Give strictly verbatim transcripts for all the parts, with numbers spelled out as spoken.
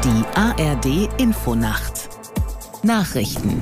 Die A R D Infonacht Nachrichten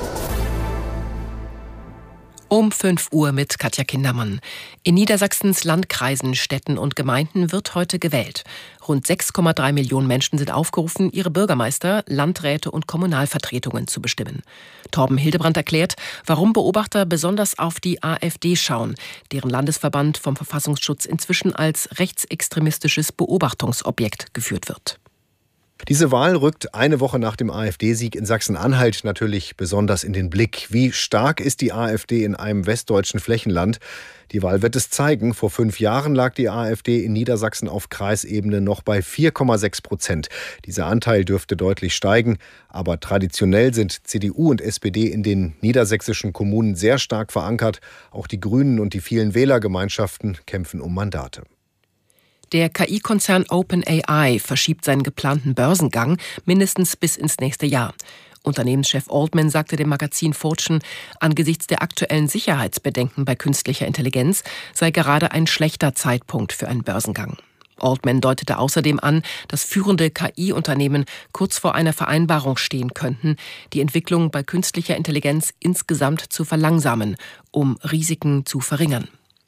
Um fünf Uhr mit Katja Kindermann. In Niedersachsens Landkreisen, Städten und Gemeinden wird heute gewählt. Rund sechs Komma drei Millionen Menschen sind aufgerufen, ihre Bürgermeister, Landräte und Kommunalvertretungen zu bestimmen. Torben Hildebrandt erklärt, warum Beobachter besonders auf die AfD schauen, deren Landesverband vom Verfassungsschutz inzwischen als rechtsextremistisches Beobachtungsobjekt geführt wird. Diese Wahl rückt eine Woche nach dem AfD-Sieg in Sachsen-Anhalt natürlich besonders in den Blick. Wie stark ist die AfD in einem westdeutschen Flächenland? Die Wahl wird es zeigen. Vor fünf Jahren lag die AfD in Niedersachsen auf Kreisebene noch bei vier Komma sechs Prozent. Dieser Anteil dürfte deutlich steigen. Aber traditionell sind C D U und S P D in den niedersächsischen Kommunen sehr stark verankert. Auch die Grünen und die vielen Wählergemeinschaften kämpfen um Mandate. Der K I-Konzern OpenAI verschiebt seinen geplanten Börsengang mindestens bis ins nächste Jahr. Unternehmenschef Altman sagte dem Magazin Fortune, angesichts der aktuellen Sicherheitsbedenken bei künstlicher Intelligenz sei gerade ein schlechter Zeitpunkt für einen Börsengang. Altman deutete außerdem an, dass führende K I-Unternehmen kurz vor einer Vereinbarung stehen könnten, die Entwicklung bei künstlicher Intelligenz insgesamt zu verlangsamen, um Risiken zu verringern.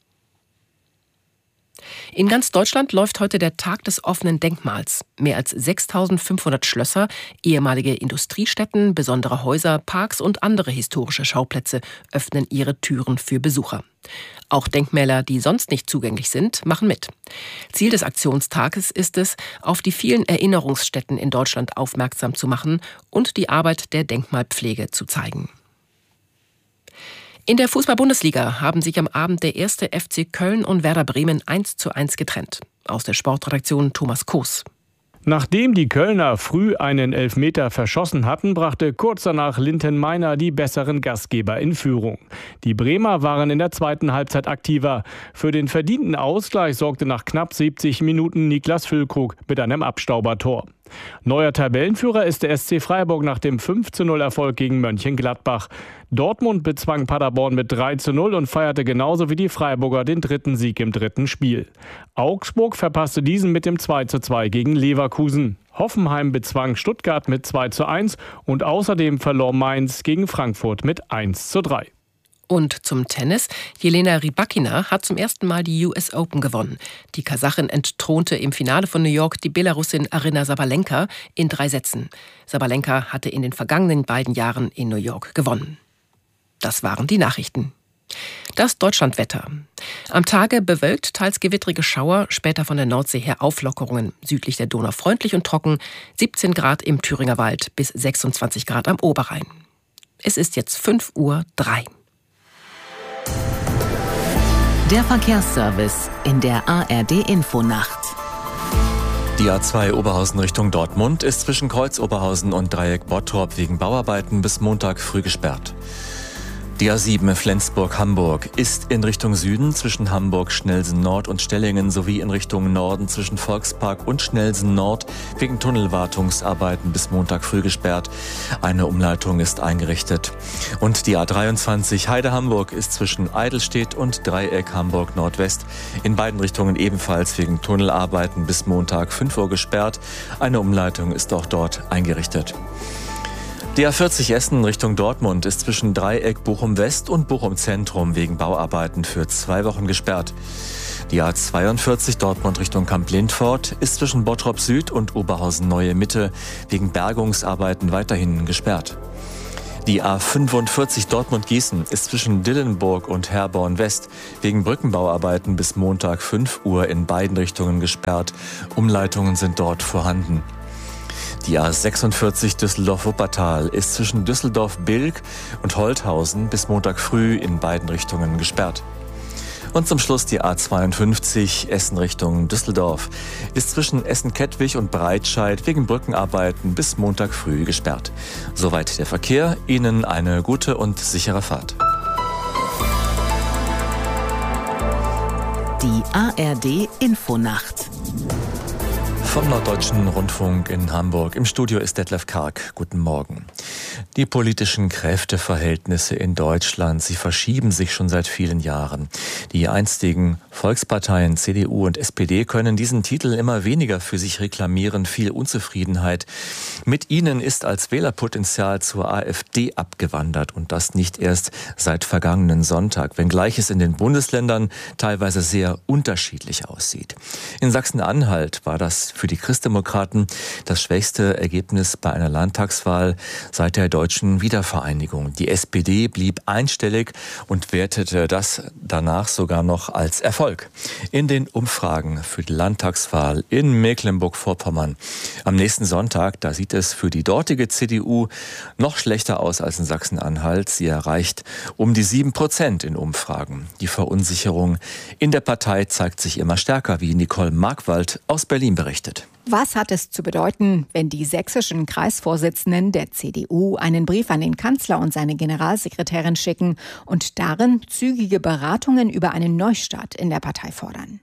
In ganz Deutschland läuft heute der Tag des offenen Denkmals. Mehr als sechstausendfünfhundert Schlösser, ehemalige Industriestätten, besondere Häuser, Parks und andere historische Schauplätze öffnen ihre Türen für Besucher. Auch Denkmäler, die sonst nicht zugänglich sind, machen mit. Ziel des Aktionstages ist es, auf die vielen Erinnerungsstätten in Deutschland aufmerksam zu machen und die Arbeit der Denkmalpflege zu zeigen. In der Fußball-Bundesliga haben sich am Abend der erste F C Köln und Werder Bremen eins zu eins getrennt. Aus der Sportredaktion Thomas Koos. Nachdem die Kölner früh einen Elfmeter verschossen hatten, brachte kurz danach Linton Meiner die besseren Gastgeber in Führung. Die Bremer waren in der zweiten Halbzeit aktiver. Für den verdienten Ausgleich sorgte nach knapp siebzig Minuten Niklas Füllkrug mit einem Abstaubertor. Neuer Tabellenführer ist der S C Freiburg nach dem fünf zu null Erfolg gegen Mönchengladbach. Dortmund bezwang Paderborn mit drei zu null und feierte genauso wie die Freiburger den dritten Sieg im dritten Spiel. Augsburg verpasste diesen mit dem zwei zu zwei gegen Leverkusen. Hoffenheim bezwang Stuttgart mit zwei zu eins und außerdem verlor Mainz gegen Frankfurt mit eins zu drei. Und zum Tennis. Jelena Rybakina hat zum ersten Mal die U S Open gewonnen. Die Kasachin entthronte im Finale von New York die Belarusin Aryna Sabalenka in drei Sätzen. Sabalenka hatte in den vergangenen beiden Jahren in New York gewonnen. Das waren die Nachrichten. Das Deutschlandwetter. Am Tage bewölkt, teils gewittrige Schauer, später von der Nordsee her Auflockerungen. Südlich der Donau freundlich und trocken, siebzehn Grad im Thüringer Wald bis sechsundzwanzig Grad am Oberrhein. Es ist jetzt fünf Uhr drei. Der Verkehrsservice in der A R D Infonacht. Die A zwei Oberhausen Richtung Dortmund ist zwischen Kreuz Oberhausen und Dreieck Bottrop wegen Bauarbeiten bis Montag früh gesperrt. Die A sieben Flensburg-Hamburg ist in Richtung Süden zwischen Hamburg-Schnellsen-Nord und Stellingen sowie in Richtung Norden zwischen Volkspark und Schnellsen-Nord wegen Tunnelwartungsarbeiten bis Montag früh gesperrt. Eine Umleitung ist eingerichtet. Und die A dreiundzwanzig Heide-Hamburg ist zwischen Eidelstedt und Dreieck Hamburg-Nordwest in beiden Richtungen ebenfalls wegen Tunnelarbeiten bis Montag fünf Uhr gesperrt. Eine Umleitung ist auch dort eingerichtet. Die A vierzig Essen Richtung Dortmund ist zwischen Dreieck Bochum-West und Bochum-Zentrum wegen Bauarbeiten für zwei Wochen gesperrt. Die A zweiundvierzig Dortmund Richtung Kamp-Lindfort ist zwischen Bottrop Süd und Oberhausen-Neue Mitte wegen Bergungsarbeiten weiterhin gesperrt. Die A fünfundvierzig Dortmund-Gießen ist zwischen Dillenburg und Herborn-West wegen Brückenbauarbeiten bis Montag fünf Uhr in beiden Richtungen gesperrt. Umleitungen sind dort vorhanden. Die A sechsundvierzig Düsseldorf-Wuppertal ist zwischen Düsseldorf-Bilk und Holthausen bis Montag früh in beiden Richtungen gesperrt. Und zum Schluss die A zweiundfünfzig Essen Richtung Düsseldorf ist zwischen Essen-Kettwig und Breitscheid wegen Brückenarbeiten bis Montag früh gesperrt. Soweit der Verkehr. Ihnen eine gute und sichere Fahrt. Die A R D Infonacht. Vom Norddeutschen Rundfunk in Hamburg. Im Studio ist Detlef Karg. Guten Morgen. Die politischen Kräfteverhältnisse in Deutschland, sie verschieben sich schon seit vielen Jahren. Die einstigen Volksparteien C D U und S P D können diesen Titel immer weniger für sich reklamieren. Viel Unzufriedenheit. Mit ihnen ist als Wählerpotenzial zur AfD abgewandert und das nicht erst seit vergangenen Sonntag, wenngleich es in den Bundesländern teilweise sehr unterschiedlich aussieht. In Sachsen-Anhalt war das für die Christdemokraten das schwächste Ergebnis bei einer Landtagswahl seit der deutschen Wiedervereinigung. Die S P D blieb einstellig und wertete das danach sogar noch als Erfolg. In den Umfragen für die Landtagswahl in Mecklenburg-Vorpommern am nächsten Sonntag, da sieht es für die dortige C D U noch schlechter aus als in Sachsen-Anhalt. Sie erreicht um die sieben Prozent in Umfragen. Die Verunsicherung in der Partei zeigt sich immer stärker, wie Nicole Markwald aus Berlin berichtet. Was hat es zu bedeuten, wenn die sächsischen Kreisvorsitzenden der C D U einen Brief an den Kanzler und seine Generalsekretärin schicken und darin zügige Beratungen über einen Neustart in der Partei fordern?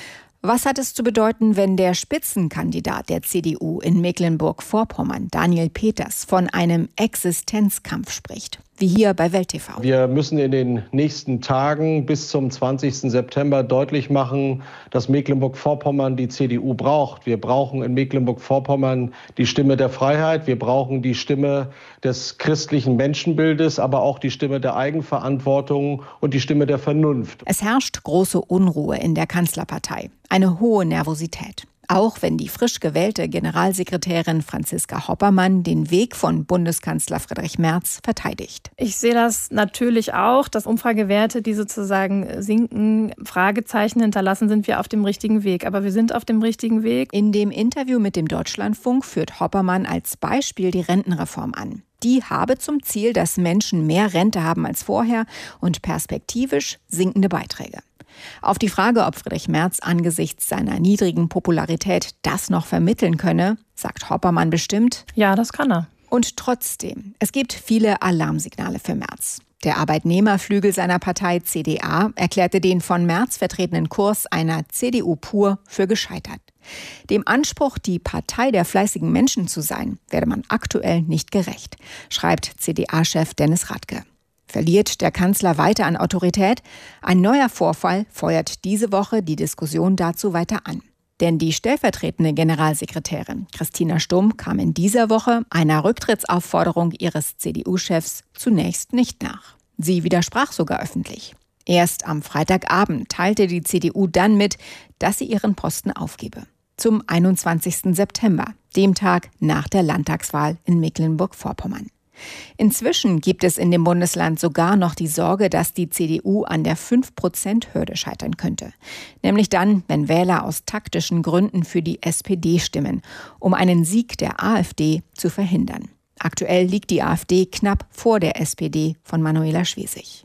Was hat es zu bedeuten, wenn der Spitzenkandidat der C D U in Mecklenburg-Vorpommern, Daniel Peters, von einem Existenzkampf spricht? Wie hier bei Welt T V. Wir müssen in den nächsten Tagen bis zum zwanzigsten September deutlich machen, dass Mecklenburg-Vorpommern die C D U braucht. Wir brauchen in Mecklenburg-Vorpommern die Stimme der Freiheit. Wir brauchen die Stimme des christlichen Menschenbildes, aber auch die Stimme der Eigenverantwortung und die Stimme der Vernunft. Es herrscht große Unruhe in der Kanzlerpartei. Eine hohe Nervosität. Auch wenn die frisch gewählte Generalsekretärin Franziska Hoppermann den Weg von Bundeskanzler Friedrich Merz verteidigt. Ich sehe das natürlich auch, dass Umfragewerte, die sozusagen sinken, Fragezeichen hinterlassen, sind wir auf dem richtigen Weg. Aber wir sind auf dem richtigen Weg. In dem Interview mit dem Deutschlandfunk führt Hoppermann als Beispiel die Rentenreform an. Die habe zum Ziel, dass Menschen mehr Rente haben als vorher und perspektivisch sinkende Beiträge. Auf die Frage, ob Friedrich Merz angesichts seiner niedrigen Popularität das noch vermitteln könne, sagt Hoppermann bestimmt: Ja, das kann er. Und trotzdem, es gibt viele Alarmsignale für Merz. Der Arbeitnehmerflügel seiner Partei C D A erklärte den von Merz vertretenen Kurs einer C D U pur für gescheitert. Dem Anspruch, die Partei der fleißigen Menschen zu sein, werde man aktuell nicht gerecht, schreibt C D A-Chef Dennis Radke. Verliert der Kanzler weiter an Autorität? Ein neuer Vorfall feuert diese Woche die Diskussion dazu weiter an. Denn die stellvertretende Generalsekretärin Christina Stumm kam in dieser Woche einer Rücktrittsaufforderung ihres C D U-Chefs zunächst nicht nach. Sie widersprach sogar öffentlich. Erst am Freitagabend teilte die C D U dann mit, dass sie ihren Posten aufgebe. Zum einundzwanzigsten September, dem Tag nach der Landtagswahl in Mecklenburg-Vorpommern. Inzwischen gibt es in dem Bundesland sogar noch die Sorge, dass die C D U an der fünf Prozent Hürde scheitern könnte. Nämlich dann, wenn Wähler aus taktischen Gründen für die S P D stimmen, um einen Sieg der AfD zu verhindern. Aktuell liegt die AfD knapp vor der S P D von Manuela Schwesig.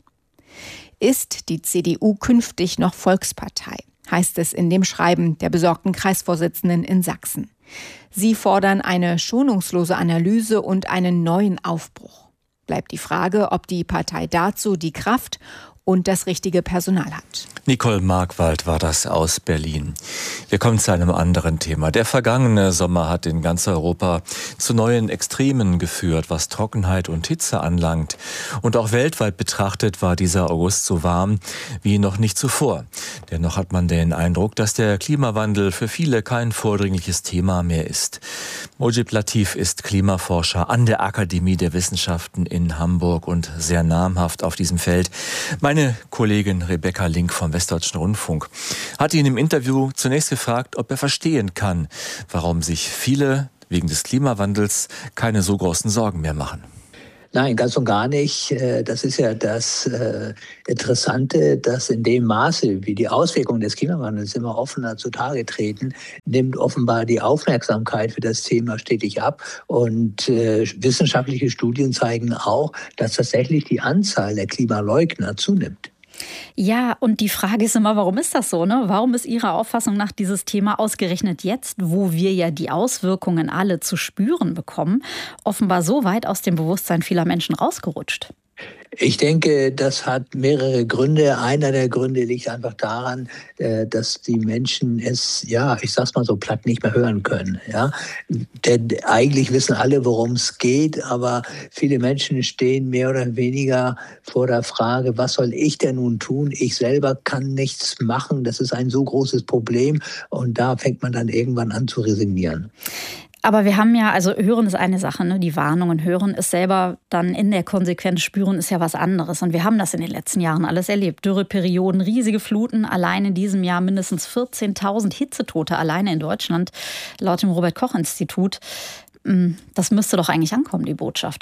Ist die C D U künftig noch Volkspartei? Heißt es in dem Schreiben der besorgten Kreisvorsitzenden in Sachsen. Sie fordern eine schonungslose Analyse und einen neuen Aufbruch. Bleibt die Frage, ob die Partei dazu die Kraft und das richtige Personal hat. Nicole Markwald war das aus Berlin. Wir kommen zu einem anderen Thema. Der vergangene Sommer hat in ganz Europa zu neuen Extremen geführt, was Trockenheit und Hitze anlangt. Und auch weltweit betrachtet war dieser August so warm wie noch nicht zuvor. Dennoch hat man den Eindruck, dass der Klimawandel für viele kein vordringliches Thema mehr ist. Mojib Latif ist Klimaforscher an der Akademie der Wissenschaften in Hamburg und sehr namhaft auf diesem Feld. Meine Meine Kollegin Rebecca Link vom Westdeutschen Rundfunk hat ihn im Interview zunächst gefragt, ob er verstehen kann, warum sich viele wegen des Klimawandels keine so großen Sorgen mehr machen. Nein, ganz und gar nicht. Das ist ja das Interessante, dass in dem Maße, wie die Auswirkungen des Klimawandels immer offener zutage treten, nimmt offenbar die Aufmerksamkeit für das Thema stetig ab. Und wissenschaftliche Studien zeigen auch, dass tatsächlich die Anzahl der Klimaleugner zunimmt. Ja, und die Frage ist immer, warum ist das so, ne? Warum ist Ihrer Auffassung nach dieses Thema ausgerechnet jetzt, wo wir ja die Auswirkungen alle zu spüren bekommen, offenbar so weit aus dem Bewusstsein vieler Menschen rausgerutscht? Ich denke, das hat mehrere Gründe. Einer der Gründe liegt einfach daran, dass die Menschen es, ja, ich sag's mal so platt, nicht mehr hören können. Ja? Denn eigentlich wissen alle, worum es geht, aber viele Menschen stehen mehr oder weniger vor der Frage, was soll ich denn nun tun? Ich selber kann nichts machen. Das ist ein so großes Problem und da fängt man dann irgendwann an zu resignieren. Aber wir haben ja, also hören ist eine Sache, ne? Die Warnungen hören, ist selber dann in der Konsequenz spüren, ist ja was anderes. Und wir haben das in den letzten Jahren alles erlebt. Dürreperioden, riesige Fluten, allein in diesem Jahr mindestens vierzehntausend Hitzetote alleine in Deutschland, laut dem Robert-Koch-Institut. Das müsste doch eigentlich ankommen, die Botschaft.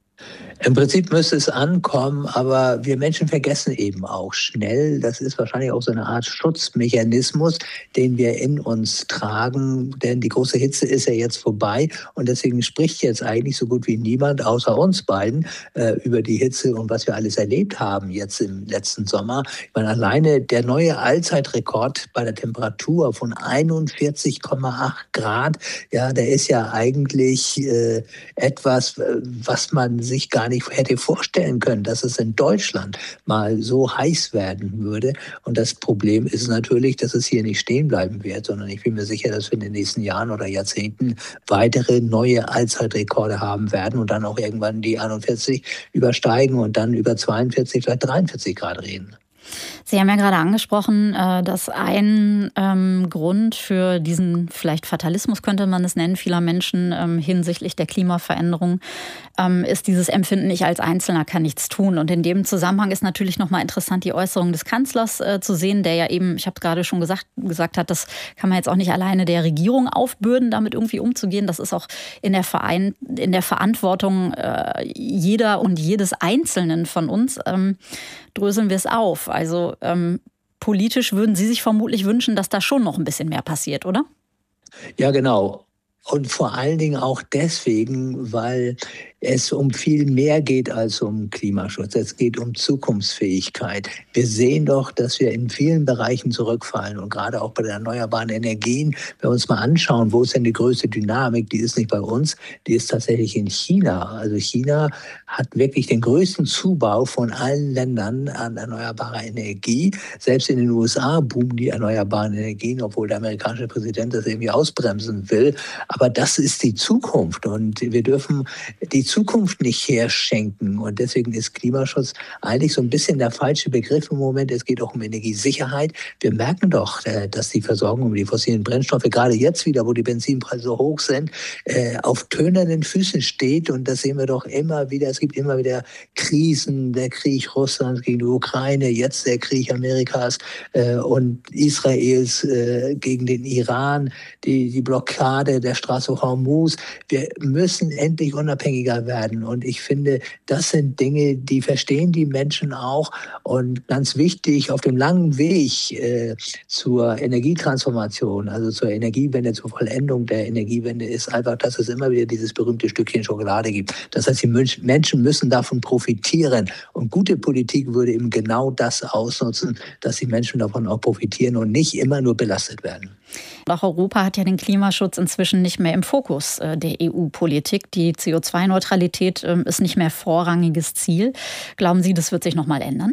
Im Prinzip müsste es ankommen, aber wir Menschen vergessen eben auch schnell. Das ist wahrscheinlich auch so eine Art Schutzmechanismus, den wir in uns tragen. Denn die große Hitze ist ja jetzt vorbei und deswegen spricht jetzt eigentlich so gut wie niemand außer uns beiden äh, über die Hitze und was wir alles erlebt haben jetzt im letzten Sommer. Ich meine, alleine der neue Allzeitrekord bei der Temperatur von einundvierzig Komma acht Grad, ja, der ist ja eigentlich äh, etwas, was man sich gar nicht hätte vorstellen können, dass es in Deutschland mal so heiß werden würde. Und das Problem ist natürlich, dass es hier nicht stehen bleiben wird, sondern ich bin mir sicher, dass wir in den nächsten Jahren oder Jahrzehnten weitere neue Allzeitrekorde haben werden und dann auch irgendwann die einundvierzig übersteigen und dann über zweiundvierzig, vielleicht dreiundvierzig Grad reden. Sie haben ja gerade angesprochen, dass ein ähm, Grund für diesen vielleicht Fatalismus, könnte man es nennen, vieler Menschen ähm, hinsichtlich der Klimaveränderung ähm, ist dieses Empfinden, ich als Einzelner kann nichts tun. Und in dem Zusammenhang ist natürlich nochmal interessant, die Äußerung des Kanzlers äh, zu sehen, der ja eben, ich habe gerade schon gesagt, gesagt hat, das kann man jetzt auch nicht alleine der Regierung aufbürden, damit irgendwie umzugehen. Das ist auch in der, Verein, in der Verantwortung äh, jeder und jedes Einzelnen von uns. Ähm, dröseln wir es auf. Also ähm, politisch würden Sie sich vermutlich wünschen, dass da schon noch ein bisschen mehr passiert, oder? Ja, genau. Und vor allen Dingen auch deswegen, weil es um viel mehr geht als um Klimaschutz. Es geht um Zukunftsfähigkeit. Wir sehen doch, dass wir in vielen Bereichen zurückfallen und gerade auch bei den erneuerbaren Energien. Wenn wir uns mal anschauen, wo ist denn die größte Dynamik? Die ist nicht bei uns, die ist tatsächlich in China. Also China hat wirklich den größten Zubau von allen Ländern an erneuerbarer Energie. Selbst in den U S A boomen die erneuerbaren Energien, obwohl der amerikanische Präsident das irgendwie ausbremsen will. Aber das ist die Zukunft und wir dürfen die Zukunft nicht herschenken. Und deswegen ist Klimaschutz eigentlich so ein bisschen der falsche Begriff im Moment. Es geht auch um Energiesicherheit. Wir merken doch, dass die Versorgung über die fossilen Brennstoffe, gerade jetzt wieder, wo die Benzinpreise so hoch sind, auf tönernen Füßen steht. Und das sehen wir doch immer wieder. Es gibt immer wieder Krisen, der Krieg Russlands gegen die Ukraine, jetzt der Krieg Amerikas und Israels gegen den Iran, die, die Blockade der Straße Hormuz. Wir müssen endlich unabhängiger werden. Und ich finde, das sind Dinge, die verstehen die Menschen auch. Und ganz wichtig, auf dem langen Weg äh, zur Energietransformation, also zur Energiewende, zur Vollendung der Energiewende, ist einfach, dass es immer wieder dieses berühmte Stückchen Schokolade gibt. Das heißt, die Menschen müssen davon profitieren. Und gute Politik würde eben genau das ausnutzen, dass die Menschen davon auch profitieren und nicht immer nur belastet werden. Auch Europa hat ja den Klimaschutz inzwischen nicht mehr im Fokus der E U-Politik. Die C O zwei Neutralität ist nicht mehr vorrangiges Ziel. Glauben Sie, das wird sich noch mal ändern?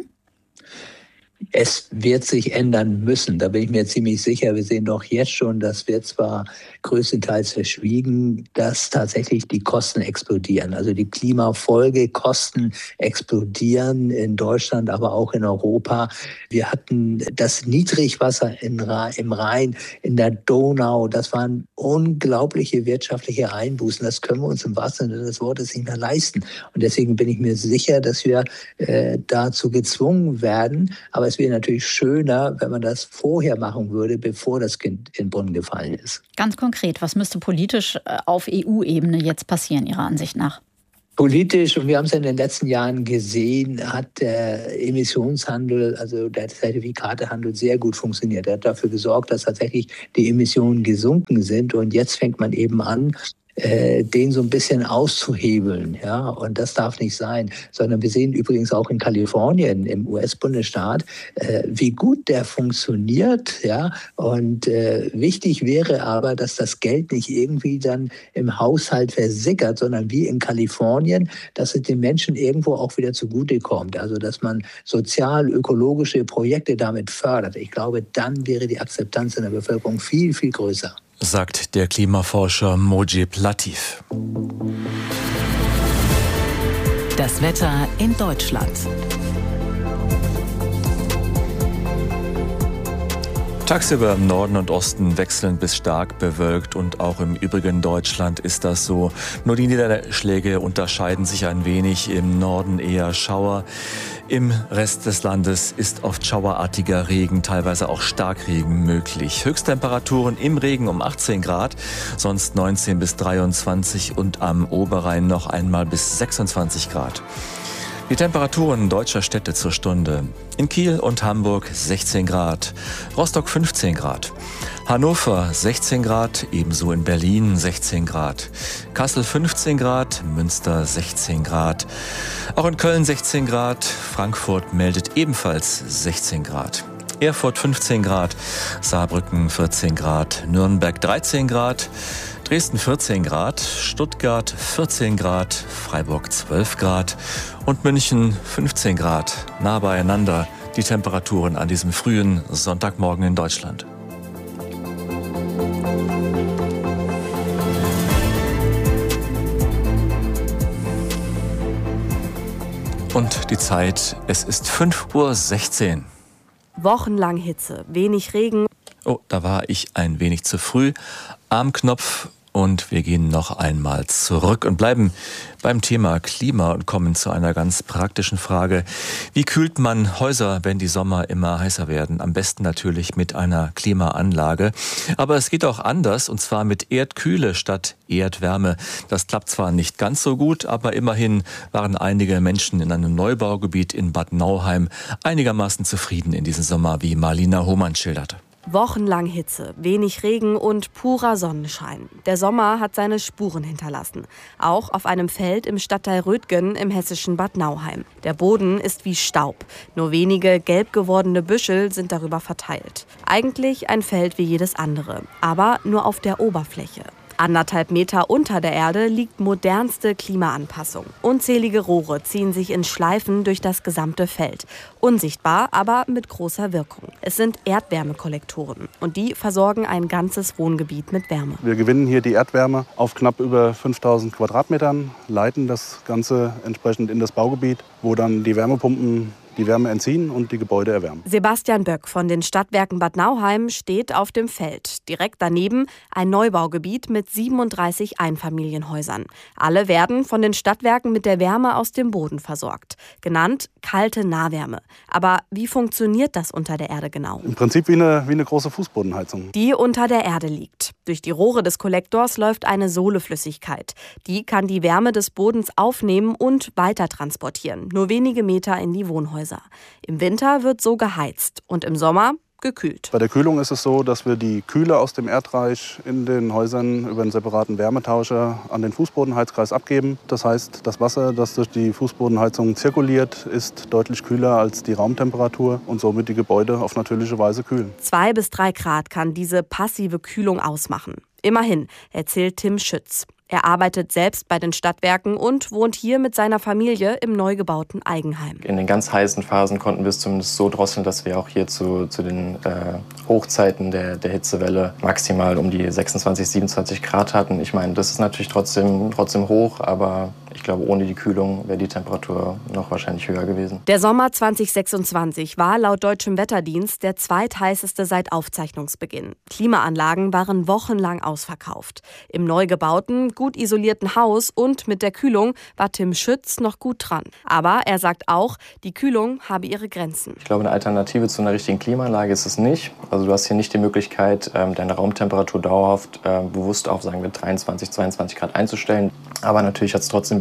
Es wird sich ändern müssen, da bin ich mir ziemlich sicher. Wir sehen doch jetzt schon, das wird zwar größtenteils verschwiegen, dass tatsächlich die Kosten explodieren. Also die Klimafolgekosten explodieren in Deutschland, aber auch in Europa. Wir hatten das Niedrigwasser in, im Rhein, in der Donau. Das waren unglaubliche wirtschaftliche Einbußen. Das können wir uns im wahrsten Sinne des Wortes nicht mehr leisten. Und deswegen bin ich mir sicher, dass wir äh, dazu gezwungen werden. Aber es wäre natürlich schöner, wenn man das vorher machen würde, bevor das Kind in den Brunnen gefallen ist. Ganz konkret, was müsste politisch auf E U-Ebene jetzt passieren, Ihrer Ansicht nach? Politisch, und wir haben es in den letzten Jahren gesehen, hat der Emissionshandel, also der Zertifikatehandel sehr gut funktioniert. Er hat dafür gesorgt, dass tatsächlich die Emissionen gesunken sind. Und jetzt fängt man eben an, äh, den so ein bisschen auszuhebeln. Ja? Und das darf nicht sein. Sondern wir sehen übrigens auch in Kalifornien, im U S-Bundesstaat, äh, wie gut der funktioniert. Ja? Und äh, wichtig wäre aber, dass das Geld nicht irgendwie dann im Haushalt versickert, sondern wie in Kalifornien, dass es den Menschen irgendwo auch wieder zugutekommt. Also dass man sozial-ökologische Projekte damit fördert. Ich glaube, dann wäre die Akzeptanz in der Bevölkerung viel, viel größer. Sagt der Klimaforscher Mojib Latif. Das Wetter in Deutschland. Tagsüber im Norden und Osten wechselnd bis stark bewölkt und auch im übrigen Deutschland ist das so. Nur die Niederschläge unterscheiden sich ein wenig. Im Norden eher Schauer. Im Rest des Landes ist oft schauerartiger Regen, teilweise auch Starkregen möglich. Höchsttemperaturen im Regen um achtzehn Grad, sonst neunzehn bis dreiundzwanzig und am Oberrhein noch einmal bis sechsundzwanzig Grad. Die Temperaturen deutscher Städte zur Stunde. In Kiel und Hamburg sechzehn Grad, Rostock fünfzehn Grad, Hannover sechzehn Grad, ebenso in Berlin sechzehn Grad, Kassel fünfzehn Grad, Münster sechzehn Grad, auch in Köln sechzehn Grad, Frankfurt meldet ebenfalls sechzehn Grad. Erfurt fünfzehn Grad, Saarbrücken vierzehn Grad, Nürnberg dreizehn Grad, Dresden vierzehn Grad, Stuttgart vierzehn Grad, Freiburg zwölf Grad und München fünfzehn Grad. Nah beieinander die Temperaturen an diesem frühen Sonntagmorgen in Deutschland. Und die Zeit, es ist fünf Uhr sechzehn. Wochenlang Hitze, wenig Regen. Oh, da war ich ein wenig zu früh am Knopf und wir gehen noch einmal zurück und bleiben beim Thema Klima und kommen zu einer ganz praktischen Frage. Wie kühlt man Häuser, wenn die Sommer immer heißer werden? Am besten natürlich mit einer Klimaanlage. Aber es geht auch anders, und zwar mit Erdkühle statt Erdwärme. Das klappt zwar nicht ganz so gut, aber immerhin waren einige Menschen in einem Neubaugebiet in Bad Nauheim einigermaßen zufrieden in diesem Sommer, wie Marlina Hohmann schilderte. Wochenlang Hitze, wenig Regen und purer Sonnenschein. Der Sommer hat seine Spuren hinterlassen. Auch auf einem Feld im Stadtteil Rötgen im hessischen Bad Nauheim. Der Boden ist wie Staub. Nur wenige gelb gewordene Büschel sind darüber verteilt. Eigentlich ein Feld wie jedes andere, aber nur auf der Oberfläche. Anderthalb Meter unter der Erde liegt modernste Klimaanpassung. Unzählige Rohre ziehen sich in Schleifen durch das gesamte Feld. Unsichtbar, aber mit großer Wirkung. Es sind Erdwärmekollektoren und die versorgen ein ganzes Wohngebiet mit Wärme. Wir gewinnen hier die Erdwärme auf knapp über fünftausend Quadratmetern, leiten das Ganze entsprechend in das Baugebiet, wo dann die Wärmepumpen die Wärme entziehen und die Gebäude erwärmen. Sebastian Böck von den Stadtwerken Bad Nauheim steht auf dem Feld. Direkt daneben ein Neubaugebiet mit siebenunddreißig Einfamilienhäusern. Alle werden von den Stadtwerken mit der Wärme aus dem Boden versorgt. Genannt kalte Nahwärme. Aber wie funktioniert das unter der Erde genau? Im Prinzip wie eine, wie eine große Fußbodenheizung. Die unter der Erde liegt. Durch die Rohre des Kollektors läuft eine Sohleflüssigkeit. Die kann die Wärme des Bodens aufnehmen und weiter transportieren. Nur wenige Meter in die Wohnhäuser. Im Winter wird so geheizt und im Sommer gekühlt. Bei der Kühlung ist es so, dass wir die Kühle aus dem Erdreich in den Häusern über einen separaten Wärmetauscher an den Fußbodenheizkreis abgeben. Das heißt, das Wasser, das durch die Fußbodenheizung zirkuliert, ist deutlich kühler als die Raumtemperatur und somit die Gebäude auf natürliche Weise kühlen. Zwei bis drei Grad kann diese passive Kühlung ausmachen. Immerhin, erzählt Tim Schütz. Er arbeitet selbst bei den Stadtwerken und wohnt hier mit seiner Familie im neu gebauten Eigenheim. In den ganz heißen Phasen konnten wir es zumindest so drosseln, dass wir auch hier zu, zu den äh, Hochzeiten der, der Hitzewelle maximal um die sechsundzwanzig, siebenundzwanzig Grad hatten. Ich meine, das ist natürlich trotzdem, trotzdem hoch, aber ich glaube, ohne die Kühlung wäre die Temperatur noch wahrscheinlich höher gewesen. Der Sommer zwanzig sechsundzwanzig war laut deutschem Wetterdienst der zweitheißeste seit Aufzeichnungsbeginn. Klimaanlagen waren wochenlang ausverkauft. Im neu gebauten, gut isolierten Haus und mit der Kühlung war Tim Schütz noch gut dran. Aber er sagt auch, die Kühlung habe ihre Grenzen. Ich glaube, eine Alternative zu einer richtigen Klimaanlage ist es nicht. Also du hast hier nicht die Möglichkeit, deine Raumtemperatur dauerhaft bewusst auf, sagen wir, dreiundzwanzig, zweiundzwanzig Grad einzustellen. Aber natürlich hat es trotzdem ein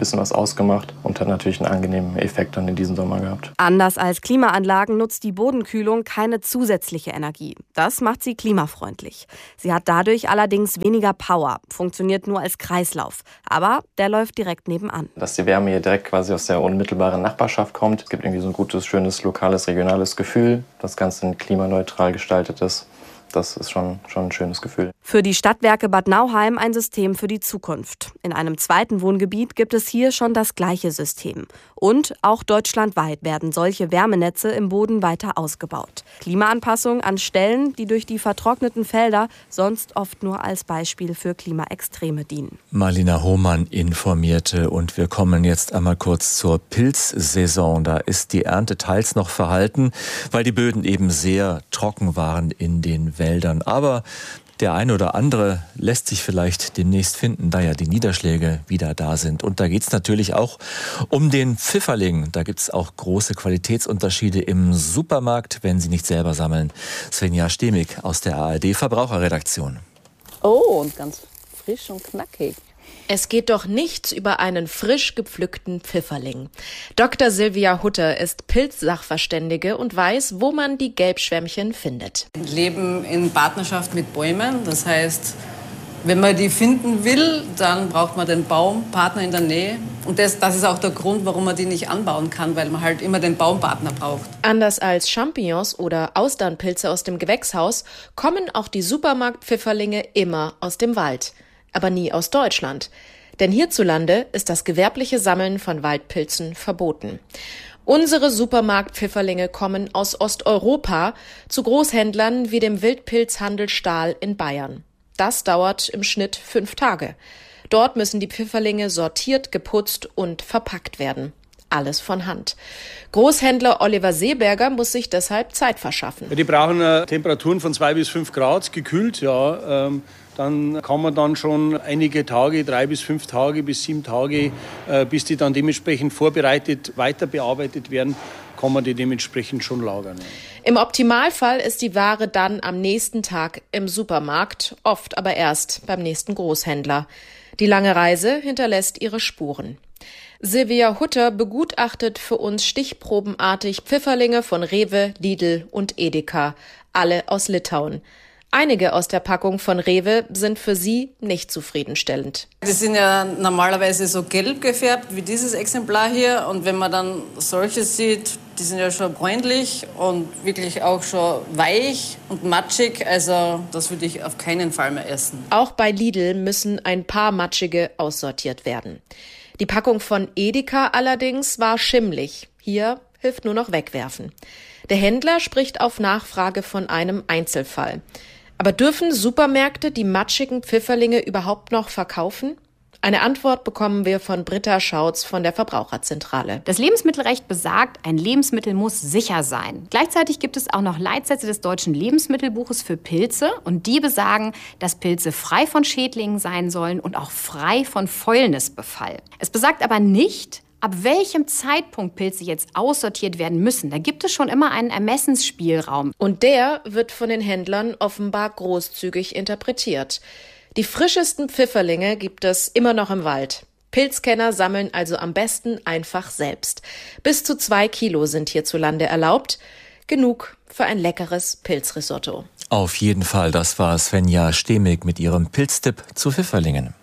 bisschen was ausgemacht und hat natürlich einen angenehmen Effekt dann in diesem Sommer gehabt. Anders als Klimaanlagen nutzt die Bodenkühlung keine zusätzliche Energie. Das macht sie klimafreundlich. Sie hat dadurch allerdings weniger Power, funktioniert nur als Kreislauf. Aber der läuft direkt nebenan. Dass die Wärme hier direkt quasi aus der unmittelbaren Nachbarschaft kommt. Es gibt irgendwie so ein gutes, schönes, lokales, regionales Gefühl. Das Ganze klimaneutral gestaltet ist. Das ist schon, schon ein schönes Gefühl. Für die Stadtwerke Bad Nauheim ein System für die Zukunft. In einem zweiten Wohngebiet gibt es hier schon das gleiche System. Und auch deutschlandweit werden solche Wärmenetze im Boden weiter ausgebaut. Klimaanpassung an Stellen, die durch die vertrockneten Felder sonst oft nur als Beispiel für Klimaextreme dienen. Marlina Hohmann informierte und wir kommen jetzt einmal kurz zur Pilzsaison. Da ist die Ernte teils noch verhalten, weil die Böden eben sehr trocken waren in den Wäldern. Aber der eine oder andere lässt sich vielleicht demnächst finden, da ja die Niederschläge wieder da sind. Und da geht es natürlich auch um den Pfifferling. Da gibt es auch große Qualitätsunterschiede im Supermarkt, wenn Sie nicht selber sammeln. Svenja Stemig aus der A R D Verbraucherredaktion. Oh, und ganz frisch und knackig. Es geht doch nichts über einen frisch gepflückten Pfifferling. Doktor Silvia Hutter ist Pilzsachverständige und weiß, wo man die Gelbschwämmchen findet. Wir leben in Partnerschaft mit Bäumen. Das heißt, wenn man die finden will, dann braucht man den Baumpartner in der Nähe. Und das, das ist auch der Grund, warum man die nicht anbauen kann, weil man halt immer den Baumpartner braucht. Anders als Champignons oder Austernpilze aus dem Gewächshaus kommen auch die Supermarktpfifferlinge immer aus dem Wald. Aber nie aus Deutschland. Denn hierzulande ist das gewerbliche Sammeln von Waldpilzen verboten. Unsere Supermarktpfifferlinge kommen aus Osteuropa zu Großhändlern wie dem Wildpilzhandel Stahl in Bayern. Das dauert im Schnitt fünf Tage. Dort müssen die Pfifferlinge sortiert, geputzt und verpackt werden. Alles von Hand. Großhändler Oliver Seeberger muss sich deshalb Zeit verschaffen. Die brauchen äh, Temperaturen von zwei bis fünf Grad, gekühlt, ja. Ähm Dann kann man dann schon einige Tage, drei bis fünf Tage bis sieben Tage, äh, bis die dann dementsprechend vorbereitet, weiter bearbeitet werden, kann man die dementsprechend schon lagern. Ja. Im Optimalfall ist die Ware dann am nächsten Tag im Supermarkt, oft aber erst beim nächsten Großhändler. Die lange Reise hinterlässt ihre Spuren. Silvia Hutter begutachtet für uns stichprobenartig Pfifferlinge von Rewe, Lidl und Edeka, alle aus Litauen. Einige aus der Packung von Rewe sind für sie nicht zufriedenstellend. Die sind ja normalerweise so gelb gefärbt wie dieses Exemplar hier. Und wenn man dann solche sieht, die sind ja schon bräunlich und wirklich auch schon weich und matschig. Also das würde ich auf keinen Fall mehr essen. Auch bei Lidl müssen ein paar matschige aussortiert werden. Die Packung von Edeka allerdings war schimmlig. Hier hilft nur noch wegwerfen. Der Händler spricht auf Nachfrage von einem Einzelfall. Aber dürfen Supermärkte die matschigen Pfifferlinge überhaupt noch verkaufen? Eine Antwort bekommen wir von Britta Schautz von der Verbraucherzentrale. Das Lebensmittelrecht besagt, ein Lebensmittel muss sicher sein. Gleichzeitig gibt es auch noch Leitsätze des Deutschen Lebensmittelbuches für Pilze. Und die besagen, dass Pilze frei von Schädlingen sein sollen und auch frei von Fäulnisbefall. Es besagt aber nicht, ab welchem Zeitpunkt Pilze jetzt aussortiert werden müssen. Da gibt es schon immer einen Ermessensspielraum. Und der wird von den Händlern offenbar großzügig interpretiert. Die frischesten Pfifferlinge gibt es immer noch im Wald. Pilzkenner sammeln also am besten einfach selbst. Bis zu zwei Kilo sind hierzulande erlaubt. Genug für ein leckeres Pilzrisotto. Auf jeden Fall, das war Svenja Stemig mit ihrem Pilztipp zu Pfifferlingen.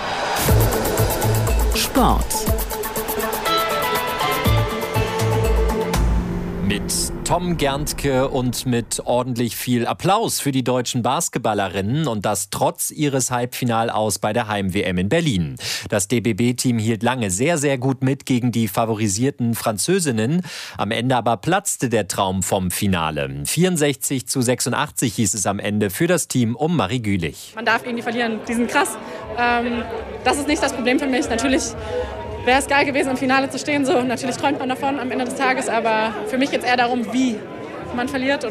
Sport. Mit Tom Gerntke und mit ordentlich viel Applaus für die deutschen Basketballerinnen und das trotz ihres Halbfinalaus bei der Heim-W M in Berlin. Das D B B-Team hielt lange sehr, sehr gut mit gegen die favorisierten Französinnen. Am Ende aber platzte der Traum vom Finale. vierundsechzig zu sechsundachtzig hieß es am Ende für das Team um Marie Gülich. Man darf gegen die verlieren, die sind krass. Ähm, das ist nicht das Problem für mich. Natürlich wäre es geil gewesen, im Finale zu stehen. So, natürlich träumt man davon am Ende des Tages, aber für mich geht es eher darum, wie man verliert und nicht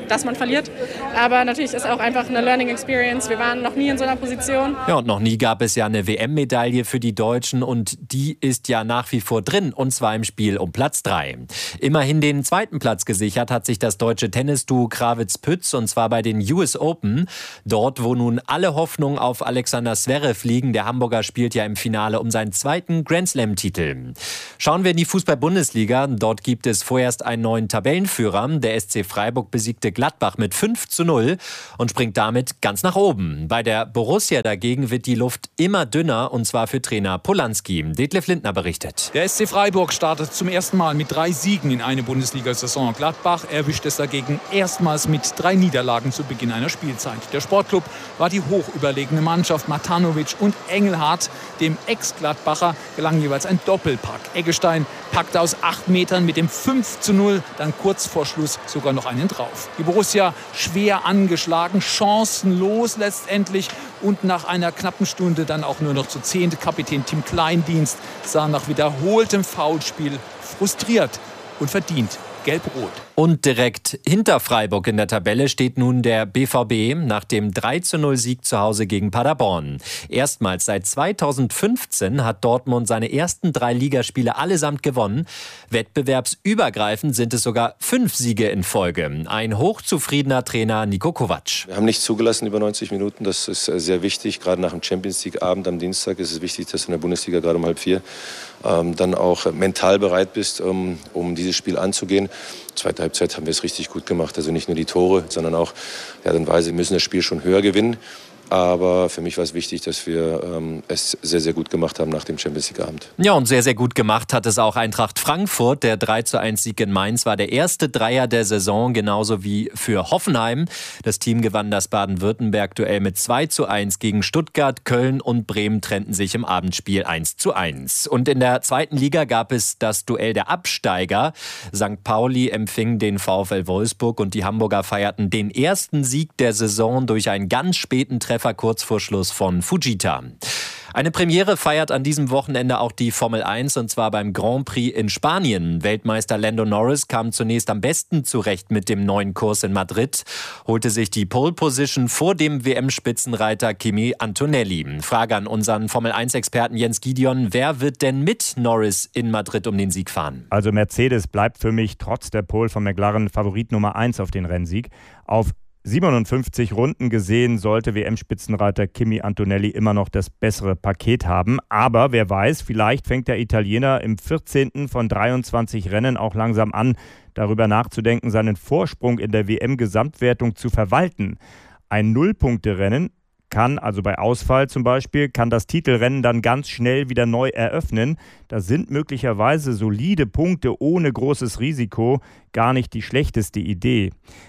dass man verliert. Aber natürlich ist auch einfach eine Learning Experience. Wir waren noch nie in so einer Position. Ja, und noch nie gab es ja eine W M-Medaille für die Deutschen und die ist ja nach wie vor drin, und zwar im Spiel um Platz drei. Immerhin den zweiten Platz gesichert hat sich das deutsche Tennisduo Krawitz-Pütz, und zwar bei den U S Open. Dort, wo nun alle Hoffnung auf Alexander Zverev liegen. Der Hamburger spielt ja im Finale um seinen zweiten Grand-Slam-Titel. Schauen wir in die Fußball-Bundesliga. Dort gibt es vorerst einen neuen Tabellenführer. Der S C Freiburg besiegte Gladbach mit fünf zu null und springt damit ganz nach oben. Bei der Borussia dagegen wird die Luft immer dünner, und zwar für Trainer Polanski. Detlef Lindner berichtet. Der S C Freiburg startet zum ersten Mal mit drei Siegen in eine Bundesliga-Saison. Gladbach erwischt es dagegen erstmals mit drei Niederlagen zu Beginn einer Spielzeit. Der Sportclub war die hochüberlegene Mannschaft. Matanovic und Engelhardt, dem Ex-Gladbacher, gelang jeweils ein Doppelpack. Eggestein packte aus acht Metern mit dem fünf zu null dann kurz vor Schluss sogar noch einen drauf. Die Borussia schwer angeschlagen, chancenlos letztendlich, und nach einer knappen Stunde dann auch nur noch zu zehnt. Kapitän Tim Kleindienst sah nach wiederholtem Foulspiel frustriert und verdient gelb-rot. Und direkt hinter Freiburg in der Tabelle steht nun der B V B nach dem drei zu null Sieg zu Hause gegen Paderborn. Erstmals seit zweitausendfünfzehn hat Dortmund seine ersten drei Ligaspiele allesamt gewonnen. Wettbewerbsübergreifend sind es sogar fünf Siege in Folge. Ein hochzufriedener Trainer Niko Kovac. Wir haben nicht zugelassen über neunzig Minuten. Das ist sehr wichtig. Gerade nach dem Champions-League-Abend am Dienstag ist es wichtig, dass du in der Bundesliga gerade um halb vier ähm, dann auch mental bereit bist, um, um dieses Spiel anzugehen. Zweite Halbzeit haben wir es richtig gut gemacht. Also nicht nur die Tore, sondern auch die Art und Weise, wir müssen das Spiel schon höher gewinnen. Aber für mich war es wichtig, dass wir ähm, es sehr, sehr gut gemacht haben nach dem Champions-League-Abend. Ja, und sehr, sehr gut gemacht hat es auch Eintracht Frankfurt. Der drei zu eins Sieg in Mainz war der erste Dreier der Saison, genauso wie für Hoffenheim. Das Team gewann das Baden-Württemberg-Duell mit zwei zu eins gegen Stuttgart. Köln und Bremen trennten sich im Abendspiel eins zu eins. Und in der zweiten Liga gab es das Duell der Absteiger. Sankt Pauli empfing den VfL Wolfsburg und die Hamburger feierten den ersten Sieg der Saison durch einen ganz späten Treffer kurz vor Schluss von Fujita. Eine Premiere feiert an diesem Wochenende auch die Formel eins, und zwar beim Grand Prix in Spanien. Weltmeister Lando Norris kam zunächst am besten zurecht mit dem neuen Kurs in Madrid, holte sich die Pole Position vor dem W M-Spitzenreiter Kimi Antonelli. Frage an unseren Formel eins Experten Jens Gideon: Wer wird denn mit Norris in Madrid um den Sieg fahren? Also Mercedes bleibt für mich trotz der Pole von McLaren Favorit Nummer eins auf den Rennsieg. Auf siebenundfünfzig Runden gesehen sollte W M-Spitzenreiter Kimi Antonelli immer noch das bessere Paket haben. Aber wer weiß, vielleicht fängt der Italiener im vierzehnten von dreiundzwanzig Rennen auch langsam an, darüber nachzudenken, seinen Vorsprung in der W M-Gesamtwertung zu verwalten. Ein Nullpunkte-Rennen kann, also bei Ausfall zum Beispiel, kann das Titelrennen dann ganz schnell wieder neu eröffnen. Da sind möglicherweise solide Punkte ohne großes Risiko gar nicht die schlechteste Idee.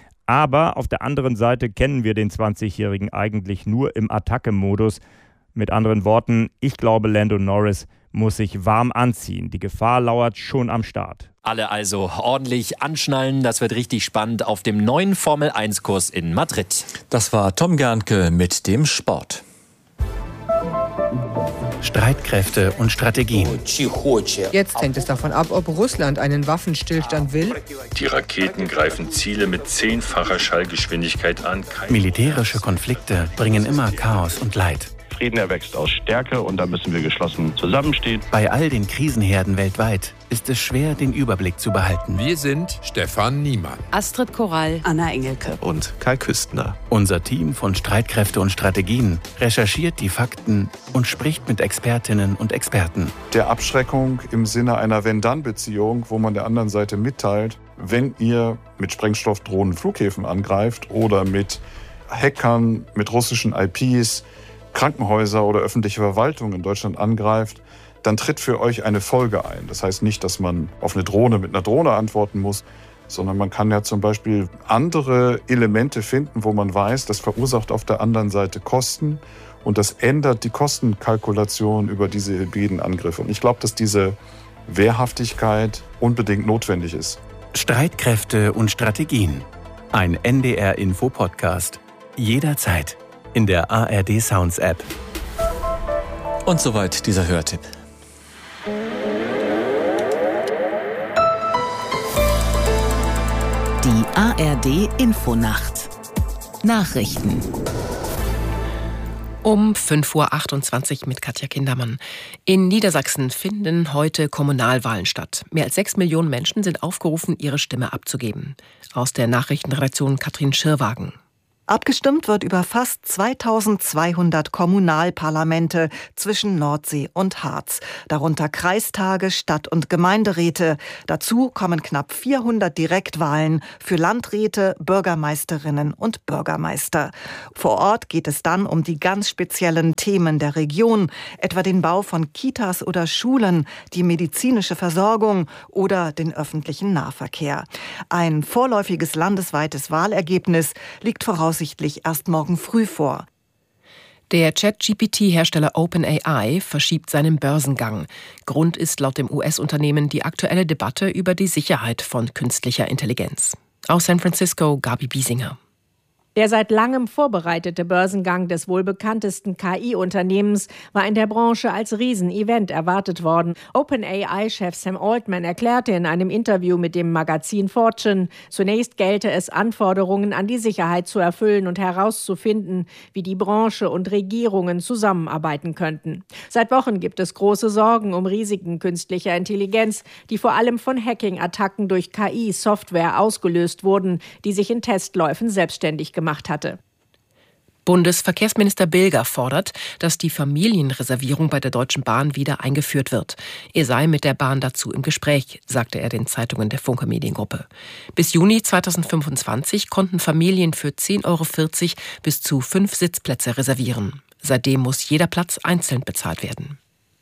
Aber auf der anderen Seite kennen wir den zwanzigjährigen eigentlich nur im Attacke-Modus. Mit anderen Worten, ich glaube, Lando Norris muss sich warm anziehen. Die Gefahr lauert schon am Start. Alle also ordentlich anschnallen. Das wird richtig spannend auf dem neuen Formel eins Kurs in Madrid. Das war Tom Gerntke mit dem Sport. Streitkräfte und Strategien. Jetzt hängt es davon ab, ob Russland einen Waffenstillstand will. Die Raketen greifen Ziele mit zehnfacher Schallgeschwindigkeit an. Militärische Konflikte bringen immer Chaos und Leid. Frieden erwächst aus Stärke und da müssen wir geschlossen zusammenstehen. Bei all den Krisenherden weltweit ist es schwer, den Überblick zu behalten. Wir sind Stefan Niemann, Astrid Korall, Anna Engelke und Kai Küstner. Unser Team von Streitkräfte und Strategien recherchiert die Fakten und spricht mit Expertinnen und Experten. Der Abschreckung im Sinne einer Wenn-Dann-Beziehung, wo man der anderen Seite mitteilt, wenn ihr mit Sprengstoffdrohnen Flughäfen angreift oder mit Hackern, mit russischen I Ps, Krankenhäuser oder öffentliche Verwaltung in Deutschland angreift, dann tritt für euch eine Folge ein. Das heißt nicht, dass man auf eine Drohne mit einer Drohne antworten muss, sondern man kann ja zum Beispiel andere Elemente finden, wo man weiß, das verursacht auf der anderen Seite Kosten und das ändert die Kostenkalkulation über diese hybriden Angriffe. Und ich glaube, dass diese Wehrhaftigkeit unbedingt notwendig ist. Streitkräfte und Strategien. Ein N D R-Info-Podcast. Jederzeit in der A R D Sounds App. Und soweit dieser Hörtipp. Die A R D Infonacht Nachrichten um fünf Uhr achtundzwanzig mit Katja Kindermann. In Niedersachsen finden heute Kommunalwahlen statt. Mehr als sechs Millionen Menschen sind aufgerufen, ihre Stimme abzugeben. Aus der Nachrichtenredaktion Katrin Schirrwagen. Abgestimmt wird über fast zweitausendzweihundert Kommunalparlamente zwischen Nordsee und Harz. Darunter Kreistage, Stadt- und Gemeinderäte. Dazu kommen knapp vierhundert Direktwahlen für Landräte, Bürgermeisterinnen und Bürgermeister. Vor Ort geht es dann um die ganz speziellen Themen der Region, etwa den Bau von Kitas oder Schulen, die medizinische Versorgung oder den öffentlichen Nahverkehr. Ein vorläufiges landesweites Wahlergebnis liegt voraus voraussichtlich erst morgen früh vor. Der Chat-G P T-Hersteller OpenAI verschiebt seinen Börsengang. Grund ist laut dem U S-Unternehmen die aktuelle Debatte über die Sicherheit von künstlicher Intelligenz. Aus San Francisco, Gabi Biesinger. Der seit langem vorbereitete Börsengang des wohl bekanntesten K I-Unternehmens war in der Branche als Riesenevent erwartet worden. OpenAI-Chef Sam Altman erklärte in einem Interview mit dem Magazin Fortune, zunächst gelte es, Anforderungen an die Sicherheit zu erfüllen und herauszufinden, wie die Branche und Regierungen zusammenarbeiten könnten. Seit Wochen gibt es große Sorgen um Risiken künstlicher Intelligenz, die vor allem von Hacking-Attacken durch K I-Software ausgelöst wurden, die sich in Testläufen selbstständig gemacht hatte. Bundesverkehrsminister Bilger fordert, dass die Familienreservierung bei der Deutschen Bahn wieder eingeführt wird. Er sei mit der Bahn dazu im Gespräch, sagte er den Zeitungen der Funke Mediengruppe. Bis Juni zweitausendfünfundzwanzig konnten Familien für zehn Euro vierzig bis zu fünf Sitzplätze reservieren. Seitdem muss jeder Platz einzeln bezahlt werden.